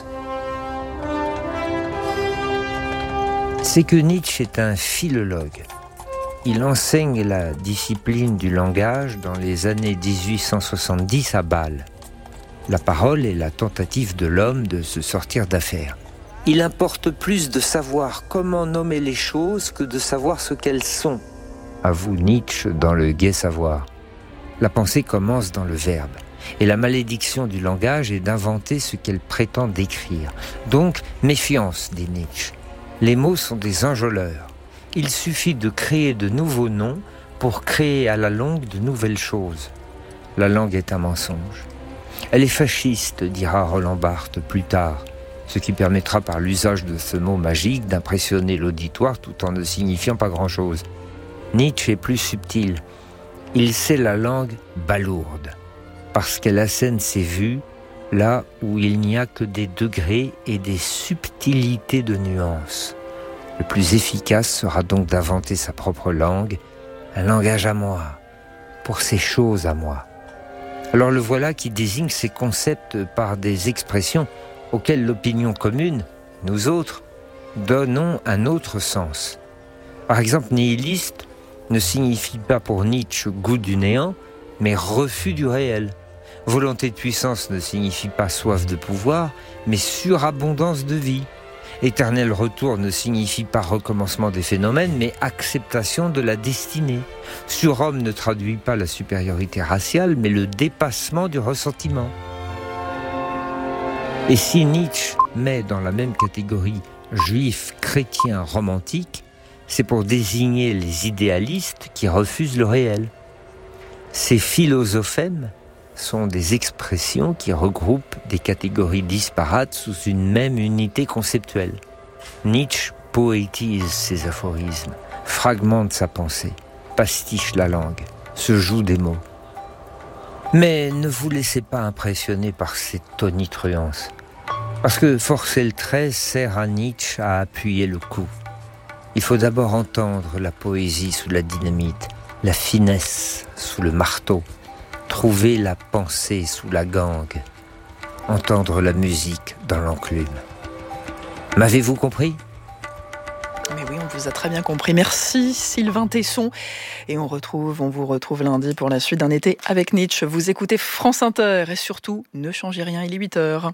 C'est que Nietzsche est un philologue. Il enseigne la discipline du langage dans les années dix-huit cent soixante-dix à Bâle. La parole est la tentative de l'homme de se sortir d'affaire. Il importe plus de savoir comment nommer les choses que de savoir ce qu'elles sont, avoue Nietzsche dans le gai savoir. La pensée commence dans le verbe. Et la malédiction du langage est d'inventer ce qu'elle prétend décrire. Donc, méfiance, dit Nietzsche. Les mots sont des enjôleurs. Il suffit de créer de nouveaux noms pour créer à la longue de nouvelles choses. La langue est un mensonge. Elle est fasciste, dira Roland Barthes plus tard, ce qui permettra par l'usage de ce mot magique d'impressionner l'auditoire tout en ne signifiant pas grand-chose. Nietzsche est plus subtil. Il sait la langue balourde, parce qu'elle assène ses vues là où il n'y a que des degrés et des subtilités de nuances. Le plus efficace sera donc d'inventer sa propre langue, un langage à moi, pour ces choses à moi. Alors le voilà qui désigne ces concepts par des expressions auxquelles l'opinion commune, nous autres, donnons un autre sens. Par exemple, nihiliste ne signifie pas pour Nietzsche goût du néant, mais refus du réel. Volonté de puissance ne signifie pas soif de pouvoir, mais surabondance de vie. Éternel retour ne signifie pas recommencement des phénomènes, mais acceptation de la destinée. Surhomme ne traduit pas la supériorité raciale, mais le dépassement du ressentiment. Et si Nietzsche met dans la même catégorie juif, chrétien, romantique, c'est pour désigner les idéalistes qui refusent le réel. Ces philosophèmes sont des expressions qui regroupent des catégories disparates sous une même unité conceptuelle. Nietzsche poétise ses aphorismes, fragmente sa pensée, pastiche la langue, se joue des mots. Mais ne vous laissez pas impressionner par ces tonitruances, parce que forcer le trait sert à Nietzsche à appuyer le coup. Il faut d'abord entendre la poésie sous la dynamite, la finesse sous le marteau, trouver la pensée sous la gangue, entendre la musique dans l'enclume. M'avez-vous compris ? Mais oui, on vous a très bien compris. Merci Sylvain Tesson. Et on retrouve, on vous retrouve lundi pour la suite d'un été avec Nietzsche. Vous écoutez France Inter et surtout, ne changez rien, il est huit heures.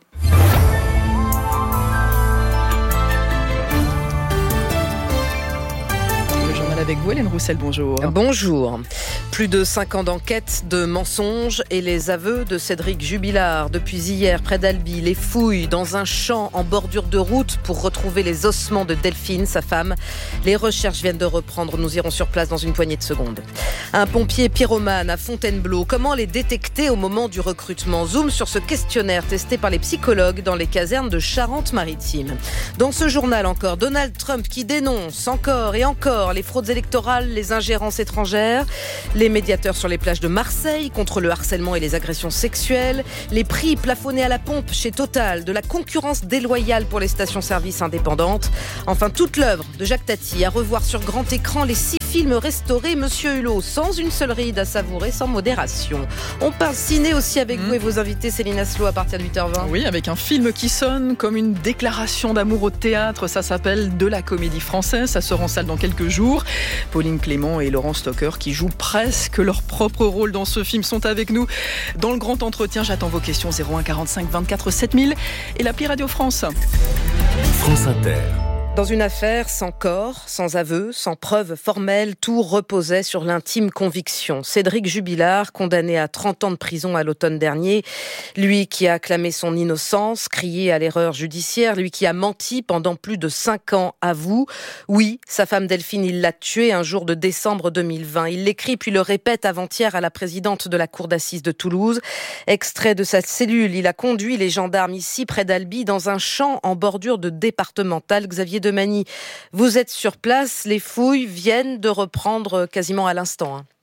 Avec vous, Hélène Roussel, bonjour. Bonjour. Plus de cinq ans d'enquête, de mensonges et les aveux de Cédric Jubilard. Depuis hier, près d'Albi, les fouilles dans un champ en bordure de route pour retrouver les ossements de Delphine, sa femme. Les recherches viennent de reprendre. Nous irons sur place dans une poignée de secondes. Un pompier pyromane à Fontainebleau. Comment les détecter au moment du recrutement ? Zoom sur ce questionnaire testé par les psychologues dans les casernes de Charente-Maritime. Dans ce journal encore, Donald Trump qui dénonce encore et encore les fraudes électorales, les ingérences étrangères, les médiateurs sur les plages de Marseille contre le harcèlement et les agressions sexuelles, les prix plafonnés à la pompe chez Total, de la concurrence déloyale pour les stations-service indépendantes. Enfin, toute l'œuvre de Jacques Tati à revoir sur grand écran, les six films restaurés, Monsieur Hulot, sans une seule ride à savourer, sans modération. On parle ciné aussi avec mmh. vous et vos invités, Céline Aslo, à partir de huit heures vingt. Oui, avec un film qui sonne comme une déclaration d'amour au théâtre. Ça s'appelle De la Comédie Française. Ça sort en salle dans quelques jours. Pauline Clément et Laurent Stocker, qui jouent presque leur propre rôle dans ce film, sont avec nous dans le grand entretien. J'attends vos questions zéro un quarante-cinq vingt-quatre sept mille et l'appli Radio France. France Inter. Dans une affaire sans corps, sans aveu, sans preuve formelle, tout reposait sur l'intime conviction. Cédric Jubilard, condamné à trente ans de prison à l'automne dernier, lui qui a clamé son innocence, crié à l'erreur judiciaire, lui qui a menti pendant plus de cinq ans, avoue. Oui, sa femme Delphine, il l'a tuée un jour de décembre deux mille vingt. Il l'écrit puis le répète avant-hier à la présidente de la cour d'assises de Toulouse. Extrait de sa cellule, il a conduit les gendarmes ici, près d'Albi, dans un champ en bordure de départementale. Xavier Demagny, vous êtes sur place, les fouilles viennent de reprendre quasiment à l'instant. Hein.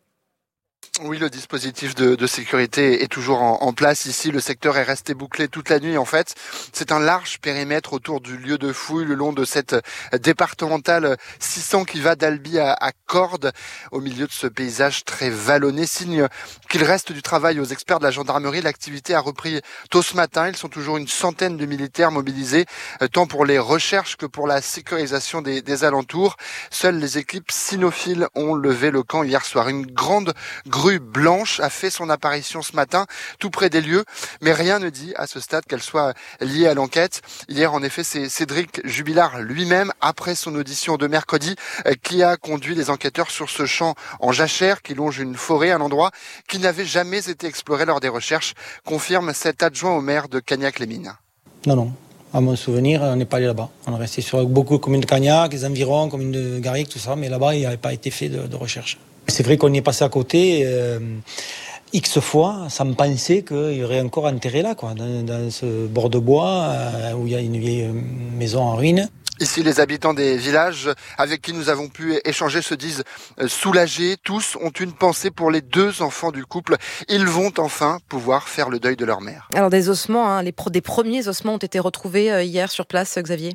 Oui, le dispositif de, de sécurité est toujours en, en place. Ici, le secteur est resté bouclé toute la nuit. En fait, c'est un large périmètre autour du lieu de fouille, le long de cette départementale six cents qui va d'Albi à, à Cordes, au milieu de ce paysage très vallonné. Signe qu'il reste du travail aux experts de la gendarmerie. L'activité a repris tôt ce matin. Ils sont toujours une centaine de militaires mobilisés, tant pour les recherches que pour la sécurisation des, des alentours. Seules les équipes cynophiles ont levé le camp hier soir. Une grande grue grue blanche a fait son apparition ce matin, tout près des lieux, mais rien ne dit à ce stade qu'elle soit liée à l'enquête. Hier, en effet, c'est Cédric Jubilard lui-même, après son audition de mercredi, qui a conduit les enquêteurs sur ce champ en jachère qui longe une forêt, un endroit qui n'avait jamais été exploré lors des recherches, confirme cet adjoint au maire de Cagnac-les-Mines. Non, non. À mon souvenir, on n'est pas allé là-bas. On est resté sur beaucoup de communes de Cagnac, les environs, communes de Garrigue, tout ça, mais là-bas, il n'y avait pas été fait de, de recherche. C'est vrai qu'on y est passé à côté euh, X fois, sans penser qu'il y aurait encore intérêt là, quoi, dans, dans ce bord de bois euh, où il y a une vieille maison en ruine. Ici, les habitants des villages avec qui nous avons pu échanger se disent soulagés. Tous ont une pensée pour les deux enfants du couple. Ils vont enfin pouvoir faire le deuil de leur mère. Alors des ossements, hein, les pro- des premiers ossements ont été retrouvés hier sur place, Xavier.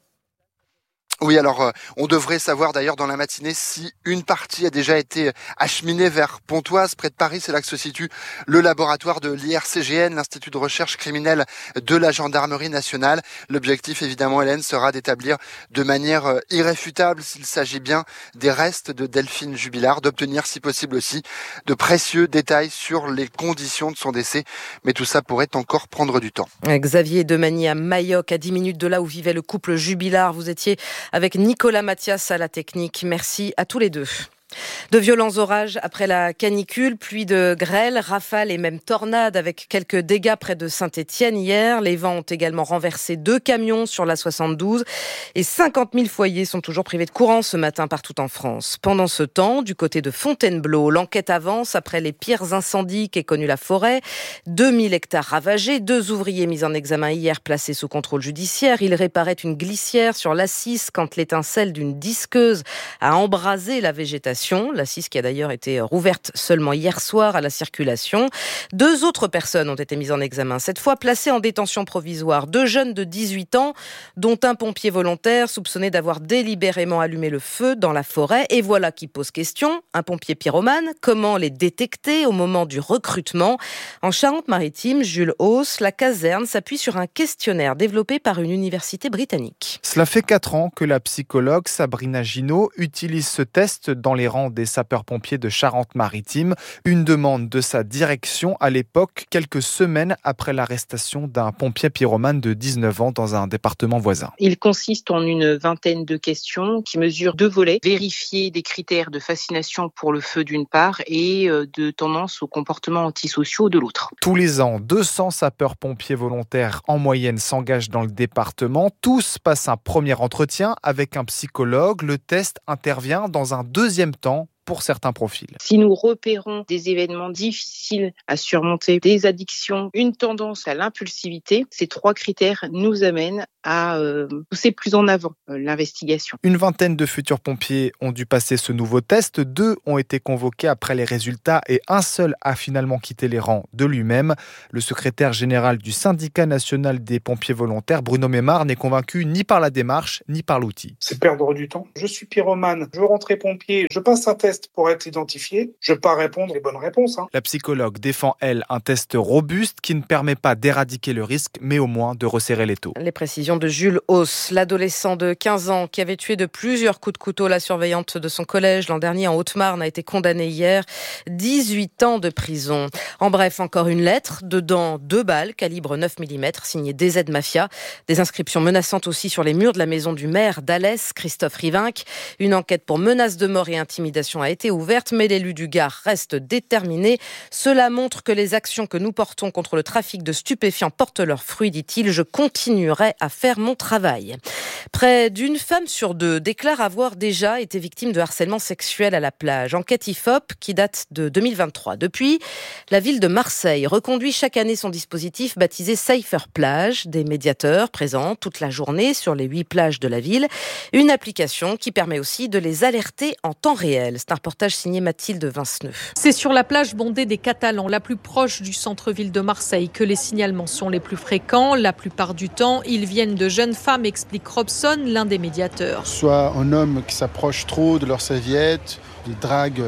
Oui, alors euh, on devrait savoir d'ailleurs dans la matinée si une partie a déjà été acheminée vers Pontoise, près de Paris. C'est là que se situe le laboratoire de l'I R C G N, l'Institut de recherche criminelle de la Gendarmerie nationale. L'objectif, évidemment, Hélène, sera d'établir de manière euh, irréfutable s'il s'agit bien des restes de Delphine Jubilard, d'obtenir si possible aussi de précieux détails sur les conditions de son décès. Mais tout ça pourrait encore prendre du temps. Xavier Demagny à Mayoc, à dix minutes de là où vivait le couple Jubilard. Vous étiez avec Nicolas Mathias à la technique. Merci à tous les deux. De violents orages après la canicule, pluie de grêle, rafales et même tornades avec quelques dégâts près de Saint-Étienne hier. Les vents ont également renversé deux camions sur la soixante-douze et cinquante mille foyers sont toujours privés de courant ce matin partout en France. Pendant ce temps, du côté de Fontainebleau, l'enquête avance après les pires incendies qu'ait connu la forêt. deux mille hectares ravagés, deux ouvriers mis en examen hier placés sous contrôle judiciaire. Ils réparaient une glissière sur l'Assis quand l'étincelle d'une disqueuse a embrasé la végétation. L'Assis qui a d'ailleurs été rouverte seulement hier soir à la circulation. Deux autres personnes ont été mises en examen, cette fois placées en détention provisoire. Deux jeunes de dix-huit ans, dont un pompier volontaire soupçonné d'avoir délibérément allumé le feu dans la forêt. Et voilà qui pose question. Un pompier pyromane, comment les détecter au moment du recrutement ? En Charente-Maritime, Jules Hauss, la caserne s'appuie sur un questionnaire développé par une université britannique. Cela fait quatre ans que la psychologue Sabrina Ginaud utilise ce test dans les rangs des sapeurs-pompiers de Charente-Maritime. Une demande de sa direction à l'époque, quelques semaines après l'arrestation d'un pompier pyromane de dix-neuf ans dans un département voisin. Il consiste en une vingtaine de questions qui mesurent deux volets. Vérifier des critères de fascination pour le feu d'une part et de tendance aux comportements antisociaux de l'autre. Tous les ans, deux cents sapeurs-pompiers volontaires en moyenne s'engagent dans le département. Tous passent un premier entretien avec un psychologue. Le test intervient dans un deuxième temps pour certains profils. Si nous repérons des événements difficiles à surmonter, des addictions, une tendance à l'impulsivité, ces trois critères nous amènent à euh, pousser plus en avant euh, l'investigation. Une vingtaine de futurs pompiers ont dû passer ce nouveau test. Deux ont été convoqués après les résultats et un seul a finalement quitté les rangs de lui-même. Le secrétaire général du syndicat national des pompiers volontaires, Bruno Mémard, n'est convaincu ni par la démarche ni par l'outil. C'est perdre du temps. Je suis pyromane, je veux rentrer pompier, je passe un test pour être identifié, je ne vais pas répondre les bonnes réponses. Hein. La psychologue défend, elle, un test robuste qui ne permet pas d'éradiquer le risque, mais au moins de resserrer les taux. Les précisions de Jules Hauss, l'adolescent de quinze ans qui avait tué de plusieurs coups de couteau la surveillante de son collège l'an dernier en Haute-Marne a été condamné hier. dix-huit ans de prison. En bref, encore une lettre, dedans deux balles, calibre neuf millimètres, signée D Z Mafia. Des inscriptions menaçantes aussi sur les murs de la maison du maire d'Alès, Christophe Rivinc. Une enquête pour menace de mort et intimidation a été ouverte, mais l'élu du Gard reste déterminé. Cela montre que les actions que nous portons contre le trafic de stupéfiants portent leurs fruits, dit-il. Je continuerai à faire mon travail. Près d'une femme sur deux déclare avoir déjà été victime de harcèlement sexuel à la plage. Enquête I F O P qui date de deux mille vingt-trois. Depuis, la ville de Marseille reconduit chaque année son dispositif baptisé Safer Plage. Des médiateurs présents toute la journée sur les huit plages de la ville. Une application qui permet aussi de les alerter en temps réel. C'est un reportage signé Mathilde Vinceneux. C'est sur la plage bondée des Catalans, la plus proche du centre-ville de Marseille, que les signalements sont les plus fréquents. La plupart du temps, ils viennent de jeunes femmes, explique Robson, l'un des médiateurs. Soit un homme qui s'approche trop de leur serviette, les drague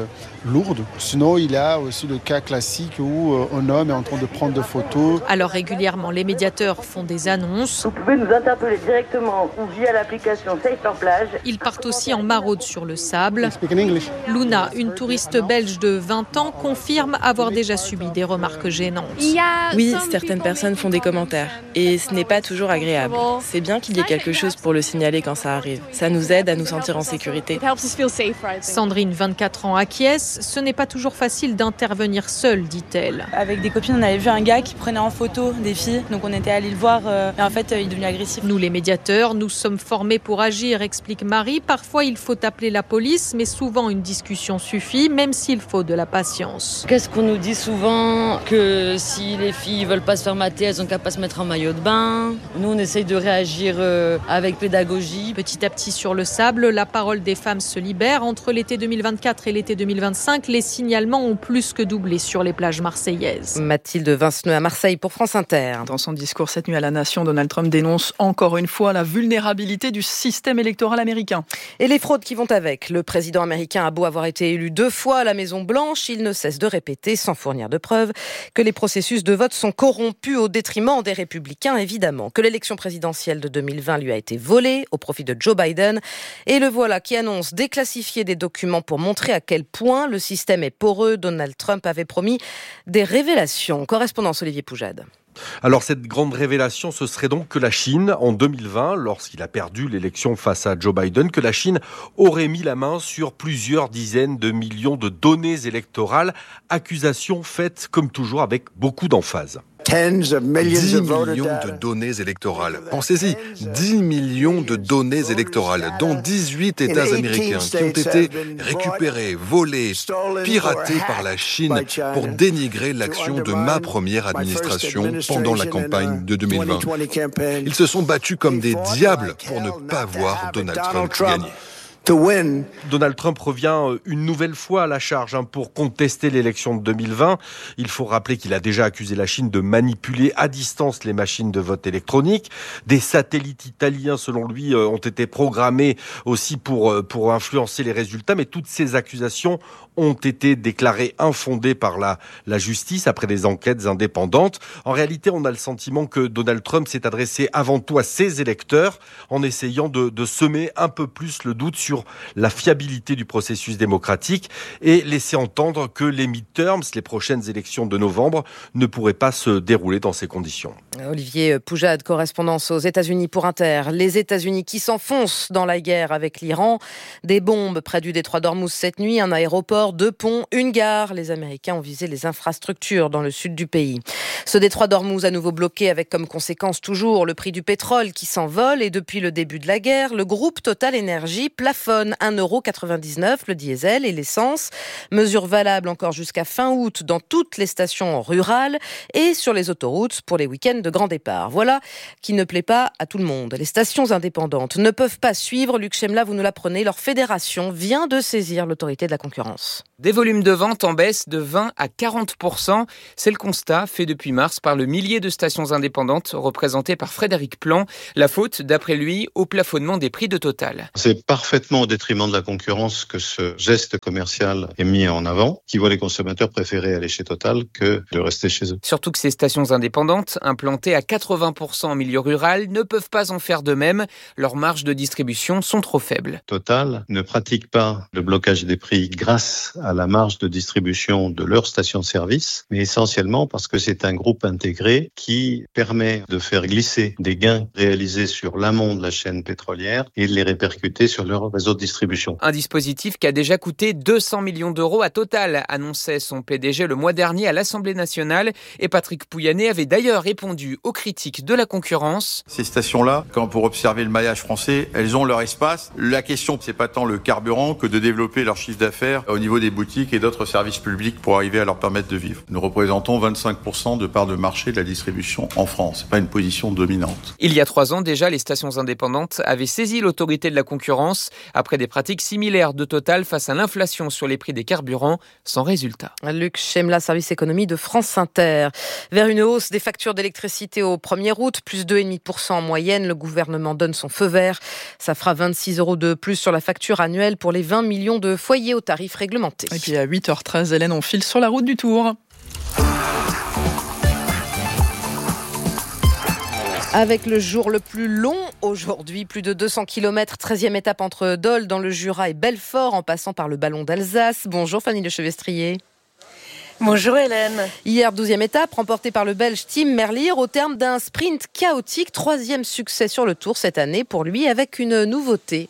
lourde. Sinon, il y a aussi le cas classique où un homme est en train de prendre des photos. Alors régulièrement, les médiateurs font des annonces. Vous pouvez nous interpeller directement ou via l'application Safer Plage. Ils partent aussi en maraude sur le sable. Luna, une touriste belge de vingt ans, confirme avoir déjà subi des remarques gênantes. Oui, certaines personnes font des commentaires et ce n'est pas toujours agréable. C'est bien qu'il y ait quelque chose pour le signaler quand ça arrive. Ça nous aide à nous sentir en sécurité. Sandrine, vingt-quatre ans, acquiesce. Ce n'est pas toujours facile d'intervenir seule, dit-elle. Avec des copines, on avait vu un gars qui prenait en photo des filles, donc on était allé le voir euh, et en fait euh, il est devenu agressif. Nous les médiateurs, nous sommes formés pour agir, explique Marie. Parfois il faut appeler la police, mais souvent une discussion suffit, même s'il faut de la patience. Qu'est-ce qu'on nous dit souvent? Que si les filles veulent pas se faire mater, elles ont qu'à pas se mettre en maillot de bain. Nous on essaye de réagir euh, avec pédagogie. Petit à petit sur le sable, la parole des femmes se libère. Entre l'été deux mille vingt-quatre et l'été deux mille vingt-cinq, les signalements ont plus que doublé sur les plages marseillaises. Mathilde Vinceneux à Marseille pour France Inter. Dans son discours cette nuit à la Nation, Donald Trump dénonce encore une fois la vulnérabilité du système électoral américain. Et les fraudes qui vont avec. Le président américain a beau avoir été élu deux fois à la Maison-Blanche, il ne cesse de répéter, sans fournir de preuves, que les processus de vote sont corrompus au détriment des républicains, évidemment. Que l'élection présidentielle de deux mille vingt lui a été volée au profit de Joe Biden. Et le voilà qui annonce déclassifier des documents pour montrer à quel point le système est poreux. Donald Trump avait promis des révélations. Correspondance Olivier Poujade. Alors cette grande révélation, ce serait donc que la Chine, en deux mille vingt, lorsqu'il a perdu l'élection face à Joe Biden, que la Chine aurait mis la main sur plusieurs dizaines de millions de données électorales, accusation faite comme toujours avec beaucoup d'emphase. dix millions de données électorales. Pensez-y, dix millions de données électorales, dont dix-huit États américains qui ont été récupérés, volés, piratés par la Chine pour dénigrer l'action de ma première administration pendant la campagne de deux mille vingt. Ils se sont battus comme des diables pour ne pas voir Donald Trump gagner. Donald Trump revient une nouvelle fois à la charge pour contester l'élection de deux mille vingt. Il faut rappeler qu'il a déjà accusé la Chine de manipuler à distance les machines de vote électronique. Des satellites italiens, selon lui, ont été programmés aussi pour, pour influencer les résultats. Mais toutes ces accusations ont été déclarées infondées par la, la justice après des enquêtes indépendantes. En réalité, on a le sentiment que Donald Trump s'est adressé avant tout à ses électeurs en essayant de, de semer un peu plus le doute sur la fiabilité du processus démocratique et laisser entendre que les midterms, les prochaines élections de novembre, ne pourraient pas se dérouler dans ces conditions. Olivier Poujade, correspondance aux États-Unis pour Inter. Les États-Unis qui s'enfoncent dans la guerre avec l'Iran. Des bombes près du détroit d'Ormuz cette nuit, un aéroport, deux ponts, une gare. Les Américains ont visé les infrastructures dans le sud du pays. Ce détroit d'Ormuz à nouveau bloqué avec comme conséquence toujours le prix du pétrole qui s'envole et depuis le début de la guerre, le groupe Total Energy plafonne un euro quatre-vingt-dix-neuf le diesel et l'essence. Mesure valable encore jusqu'à fin août dans toutes les stations rurales et sur les autoroutes pour les week-ends de grand départ. Voilà qui ne plaît pas à tout le monde. Les stations indépendantes ne peuvent pas suivre. Luc Chemla, vous nous l'apprenez, leur fédération vient de saisir l'autorité de la concurrence. Des volumes de vente en baisse de vingt à quarante pour cent. C'est le constat fait depuis mars par le millier de stations indépendantes représentées par Frédéric Plan. La faute, d'après lui, au plafonnement des prix de Total. C'est parfaitement au détriment de la concurrence que ce geste commercial est mis en avant, qui voit les consommateurs préférer aller chez Total que de rester chez eux. Surtout que ces stations indépendantes, implantées à quatre-vingts pour cent en milieu rural, ne peuvent pas en faire de même. Leurs marges de distribution sont trop faibles. Total ne pratique pas le blocage des prix grâce à la marge de distribution de leurs stations-service, mais essentiellement parce que c'est un groupe intégré qui permet de faire glisser des gains réalisés sur l'amont de la chaîne pétrolière et de les répercuter sur leur réseau de distribution. Un dispositif qui a déjà coûté deux cents millions d'euros à Total, annonçait son P D G le mois dernier à l'Assemblée nationale. Et Patrick Pouyanné avait d'ailleurs répondu aux critiques de la concurrence. Ces stations-là, quand pour observer le maillage français, elles ont leur espace. La question, c'est pas tant le carburant que de développer leur chiffre d'affaires au niveau des boutiques et d'autres services publics pour arriver à leur permettre de vivre. Nous représentons vingt-cinq pour cent de part de marché de la distribution en France. C'est pas une position dominante. Il y a trois ans déjà, les stations indépendantes avaient saisi l'autorité de la concurrence après des pratiques similaires de Total face à l'inflation sur les prix des carburants, sans résultat. Luc Chemla, service économie de France Inter. Vers une hausse des factures d'électricité au premier août, plus deux virgule cinq pour cent en moyenne, le gouvernement donne son feu vert. Ça fera vingt-six euros de plus sur la facture annuelle pour les vingt millions de foyers au tarif réglementé. réglementée. Et puis à huit heures treize, Hélène, on file sur la route du Tour. Avec le jour le plus long aujourd'hui, plus de deux cents kilomètres, treizième étape entre Dole dans le Jura et Belfort en passant par le Ballon d'Alsace. Bonjour Fanny Lechevestrier. Bonjour Hélène. Hier, douzième étape, remportée par le Belge Tim Merlier au terme d'un sprint chaotique. Troisième succès sur le Tour cette année pour lui avec une nouveauté.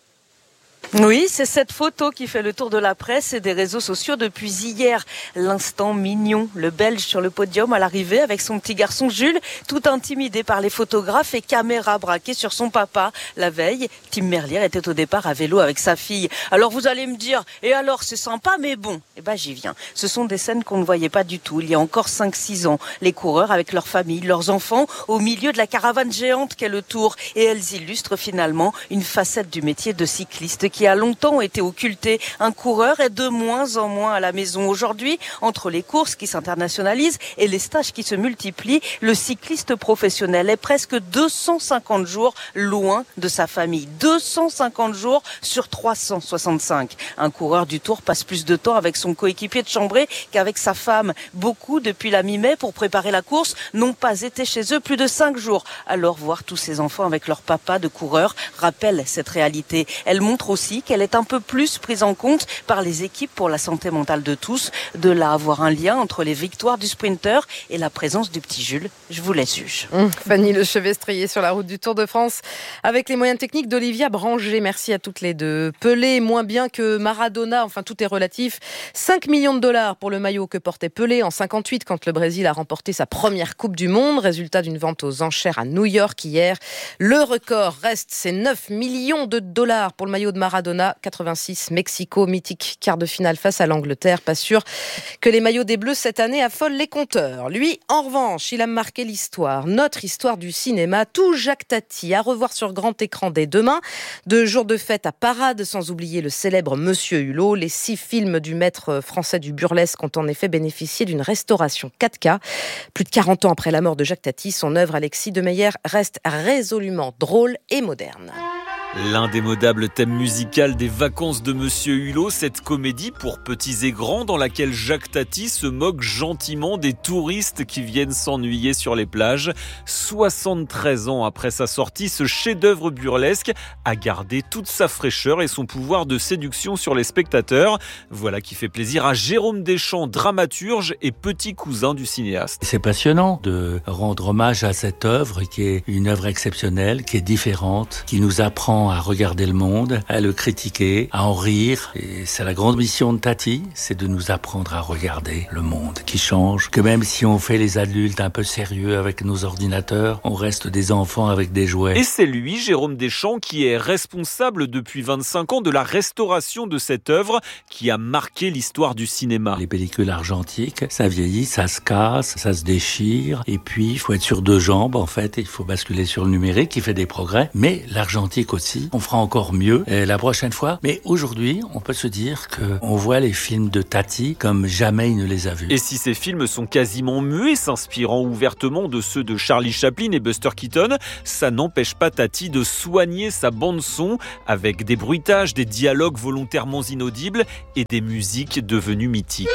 Oui, c'est cette photo qui fait le tour de la presse et des réseaux sociaux depuis hier. L'instant mignon, le Belge sur le podium à l'arrivée avec son petit garçon Jules, tout intimidé par les photographes et caméra braquée sur son papa. La veille, Tim Merlier était au départ à vélo avec sa fille. Alors vous allez me dire, et alors c'est sympa mais bon, eh ben j'y viens. Ce sont des scènes qu'on ne voyait pas du tout il y a encore cinq six ans. Les coureurs avec leurs familles, leurs enfants, au milieu de la caravane géante qu'est le Tour. Et elles illustrent finalement une facette du métier de cycliste qui a longtemps été occulté. Un coureur est de moins en moins à la maison. Aujourd'hui, entre les courses qui s'internationalisent et les stages qui se multiplient, le cycliste professionnel est presque deux cent cinquante jours loin de sa famille. deux cent cinquante jours sur trois cent soixante-cinq. Un coureur du Tour passe plus de temps avec son coéquipier de chambrée qu'avec sa femme. Beaucoup, depuis la mi-mai, pour préparer la course, n'ont pas été chez eux plus de cinq jours. Alors voir tous ces enfants avec leur papa de coureur rappelle cette réalité. Elle montre aussi qu'elle est un peu plus prise en compte par les équipes pour la santé mentale de tous. De là avoir un lien entre les victoires du sprinter et la présence du petit Jules. Je vous laisse juge. Mmh, Fanny Lechevestrier sur la route du Tour de France avec les moyens techniques d'Olivia Branger. Merci à toutes les deux. Pelé, moins bien que Maradona, enfin tout est relatif. cinq millions de dollars pour le maillot que portait Pelé en cinquante-huit quand le Brésil a remporté sa première Coupe du Monde. Résultat d'une vente aux enchères à New York hier. Le record reste, c'est neuf millions de dollars pour le maillot de Maradona. quatre-vingt-six, Mexico, mythique quart de finale face à l'Angleterre. Pas sûr que les maillots des Bleus cette année affolent les compteurs. Lui, en revanche, il a marqué l'histoire, notre histoire du cinéma. Tout Jacques Tati à revoir sur grand écran dès demain. Deux jours de fête à Parade, sans oublier le célèbre Monsieur Hulot. Les six films du maître français du burlesque ont en effet bénéficié d'une restauration quatre K. Plus de quarante ans après la mort de Jacques Tati, son œuvre Alexis de Meyer reste résolument drôle et moderne. L'indémodable thème musical des vacances de Monsieur Hulot, cette comédie pour petits et grands dans laquelle Jacques Tati se moque gentiment des touristes qui viennent s'ennuyer sur les plages. soixante-treize ans après sa sortie, ce chef-d'œuvre burlesque a gardé toute sa fraîcheur et son pouvoir de séduction sur les spectateurs. Voilà qui fait plaisir à Jérôme Deschamps, dramaturge et petit cousin du cinéaste. C'est passionnant de rendre hommage à cette œuvre qui est une œuvre exceptionnelle, qui est différente, qui nous apprend à regarder le monde, à le critiquer, à en rire. Et c'est la grande mission de Tati, c'est de nous apprendre à regarder le monde qui change. Que même si on fait les adultes un peu sérieux avec nos ordinateurs, on reste des enfants avec des jouets. Et c'est lui, Jérôme Deschamps, qui est responsable depuis vingt-cinq ans de la restauration de cette œuvre qui a marqué l'histoire du cinéma. Les pellicules argentiques, ça vieillit, ça se casse, ça se déchire. Et puis, il faut être sur deux jambes, en fait. Il faut basculer sur le numérique qui fait des progrès. Mais l'argentique aussi, on fera encore mieux la prochaine fois. Mais aujourd'hui, on peut se dire qu'on voit les films de Tati comme jamais il ne les a vus. Et si ces films sont quasiment muets, s'inspirant ouvertement de ceux de Charlie Chaplin et Buster Keaton, ça n'empêche pas Tati de soigner sa bande-son avec des bruitages, des dialogues volontairement inaudibles et des musiques devenues mythiques.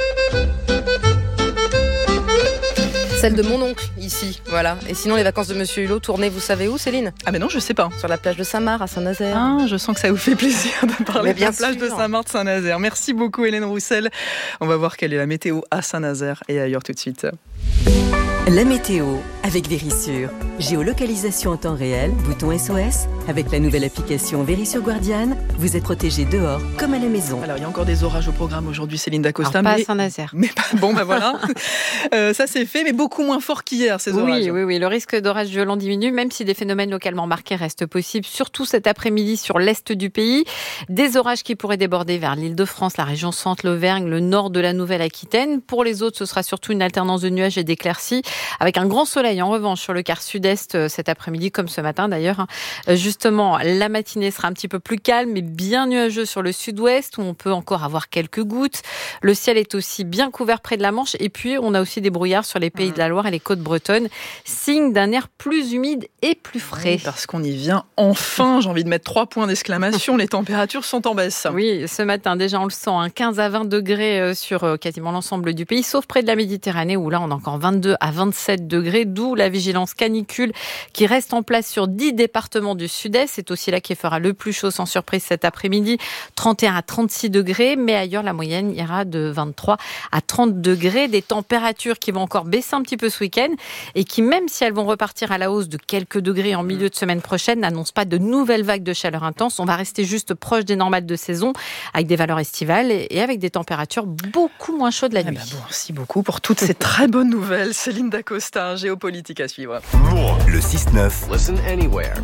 Celle de mon oncle, ici, voilà. Et sinon, les vacances de Monsieur Hulot, tournées, vous savez où, Céline ? Ah mais non, je sais pas. Sur la plage de Saint-Marc, à Saint-Nazaire. Ah, je sens que ça vous fait plaisir de parler de la plage sûr. de Saint-Marc, Saint-Nazaire. Merci beaucoup, Hélène Roussel. On va voir quelle est la météo à Saint-Nazaire et ailleurs tout de suite. La météo avec Vérissure. Géolocalisation en temps réel, bouton S O S. Avec la nouvelle application Vérissure Guardian, vous êtes protégé dehors comme à la maison. Alors, il y a encore des orages au programme aujourd'hui, Céline Dacosta. Alors, pas mais... à Saint-Nazaire. Mais pas... Bon, ben voilà. euh, ça c'est fait, mais beaucoup moins fort qu'hier, ces orages. Oui, oui, oui. Le risque d'orage violent diminue, même si des phénomènes localement marqués restent possibles, surtout cet après-midi sur l'est du pays. Des orages qui pourraient déborder vers l'Île-de-France, la région centre, l'Auvergne, le nord de la Nouvelle-Aquitaine. Pour les autres, ce sera surtout une alternance de nuages et et d'éclaircies, avec un grand soleil en revanche sur le quart sud-est cet après-midi, comme ce matin d'ailleurs. Justement, la matinée sera un petit peu plus calme, mais bien nuageux sur le sud-ouest, où on peut encore avoir quelques gouttes. Le ciel est aussi bien couvert près de la Manche, et puis on a aussi des brouillards sur les Pays de la Loire et les côtes bretonnes, signe d'un air plus humide et plus frais. Oui, parce qu'on y vient enfin, j'ai envie de mettre trois points d'exclamation, les températures sont en baisse. Oui, ce matin déjà on le sent, hein, quinze à vingt degrés sur quasiment l'ensemble du pays, sauf près de la Méditerranée où là on a encore vingt-deux à vingt-sept degrés, d'où la vigilance canicule qui reste en place sur dix départements du sud-est. C'est aussi là qu'il fera le plus chaud sans surprise cet après-midi, trente et un à trente-six degrés, mais ailleurs la moyenne ira de vingt-trois à trente degrés, des températures qui vont encore baisser un petit peu ce week-end et qui, même si elles vont repartir à la hausse de quelques degrés en milieu de semaine prochaine, n'annoncent pas de nouvelles vagues de chaleur intense. On va rester juste proche des normales de saison avec des valeurs estivales et avec des températures beaucoup moins chaudes la nuit. Eh ben bon, merci beaucoup pour toutes ces très bonnes nouvelles. Céline Dacosta, géopolitique à suivre. Le six neuf. Listen anywhere.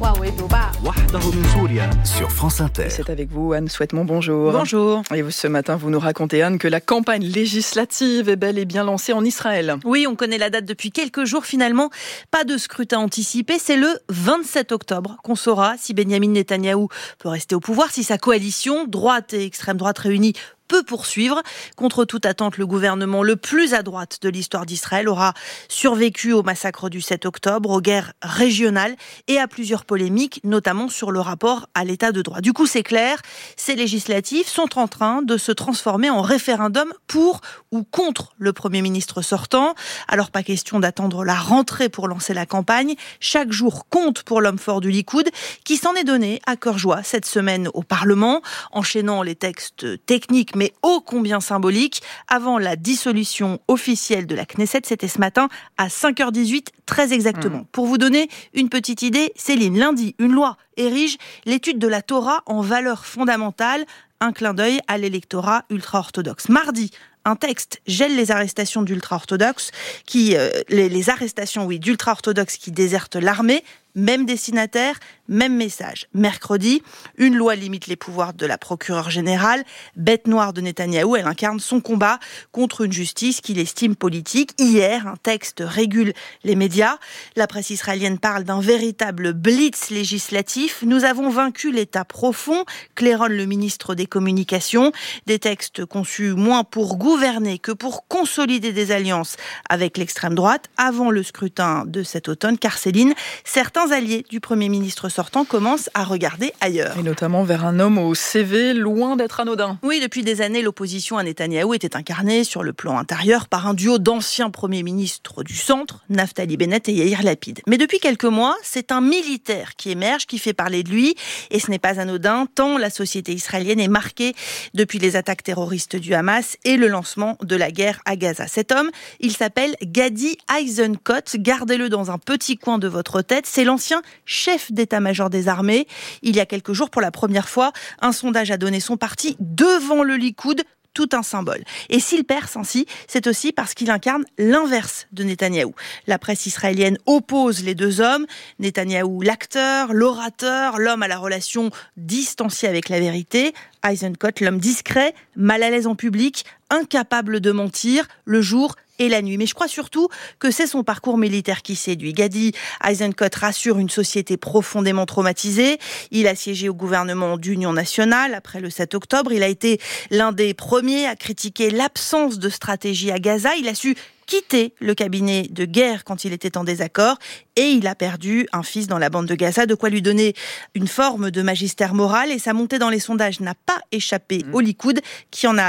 Sur France Inter. Et c'est avec vous, Anne Souhaitemont, bonjour. Bonjour. Et vous, ce matin, vous nous racontez, Anne, que la campagne législative est bel et bien lancée en Israël. Oui, on connaît la date depuis quelques jours. Finalement, pas de scrutin anticipé. C'est le vingt-sept octobre qu'on saura si Benyamin Netanyahou peut rester au pouvoir, si sa coalition, droite et extrême droite réunie, peut poursuivre. Contre toute attente, le gouvernement le plus à droite de l'histoire d'Israël aura survécu au massacre du sept octobre, aux guerres régionales et à plusieurs polémiques, notamment sur le rapport à l'état de droit. Du coup, c'est clair, ces législatives sont en train de se transformer en référendum pour ou contre le Premier ministre sortant. Alors, pas question d'attendre la rentrée pour lancer la campagne. Chaque jour compte pour l'homme fort du Likoud, qui s'en est donné à cœur joie cette semaine au Parlement, enchaînant les textes techniques mais ô combien symbolique. Avant la dissolution officielle de la Knesset, c'était ce matin à cinq heures dix-huit, très exactement. Mmh. Pour vous donner une petite idée, Céline, lundi, une loi érige l'étude de la Torah en valeur fondamentale, un clin d'œil à l'électorat ultra-orthodoxe. Mardi, un texte gèle les arrestations d'ultra-orthodoxes, qui, euh, les, les arrestations, oui, d'ultra-orthodoxes qui désertent l'armée. Même destinataire, même message. Mercredi, une loi limite les pouvoirs de la procureure générale. Bête noire de Netanyahou, elle incarne son combat contre une justice qu'il estime politique. Hier, un texte régule les médias. La presse israélienne parle d'un véritable blitz législatif. Nous avons vaincu l'État profond, claironne le ministre des Communications. Des textes conçus moins pour gouverner que pour consolider des alliances avec l'extrême droite avant le scrutin de cet automne. Car Céline, certains alliés du Premier ministre sortant commencent à regarder ailleurs. Et notamment vers un homme au C V loin d'être anodin. Oui, depuis des années, l'opposition à Netanyahou était incarnée sur le plan intérieur par un duo d'anciens premiers ministres du centre, Naftali Bennett et Yair Lapid. Mais depuis quelques mois, c'est un militaire qui émerge, qui fait parler de lui. Et ce n'est pas anodin, tant la société israélienne est marquée depuis les attaques terroristes du Hamas et le lancement de la guerre à Gaza. Cet homme, il s'appelle Gadi Eisenkot. Gardez-le dans un petit coin de votre tête. C'est l'ancien chef d'état-major des armées. Il y a quelques jours, pour la première fois, un sondage a donné son parti devant le Likoud, tout un symbole. Et s'il perce ainsi, c'est aussi parce qu'il incarne l'inverse de Netanyahou. La presse israélienne oppose les deux hommes. Netanyahou, l'acteur, l'orateur, l'homme à la relation distanciée avec la vérité. Eisenkot, l'homme discret, mal à l'aise en public, incapable de mentir, le jour et la nuit. Mais je crois surtout que c'est son parcours militaire qui séduit. Gadi Eisenkot rassure une société profondément traumatisée. Il a siégé au gouvernement d'Union nationale après le sept octobre. Il a été l'un des premiers à critiquer l'absence de stratégie à Gaza. Il a su quitter le cabinet de guerre quand il était en désaccord et il a perdu un fils dans la bande de Gaza, de quoi lui donner une forme de magistère moral, et sa montée dans les sondages n'a pas échappé au Likoud qui en a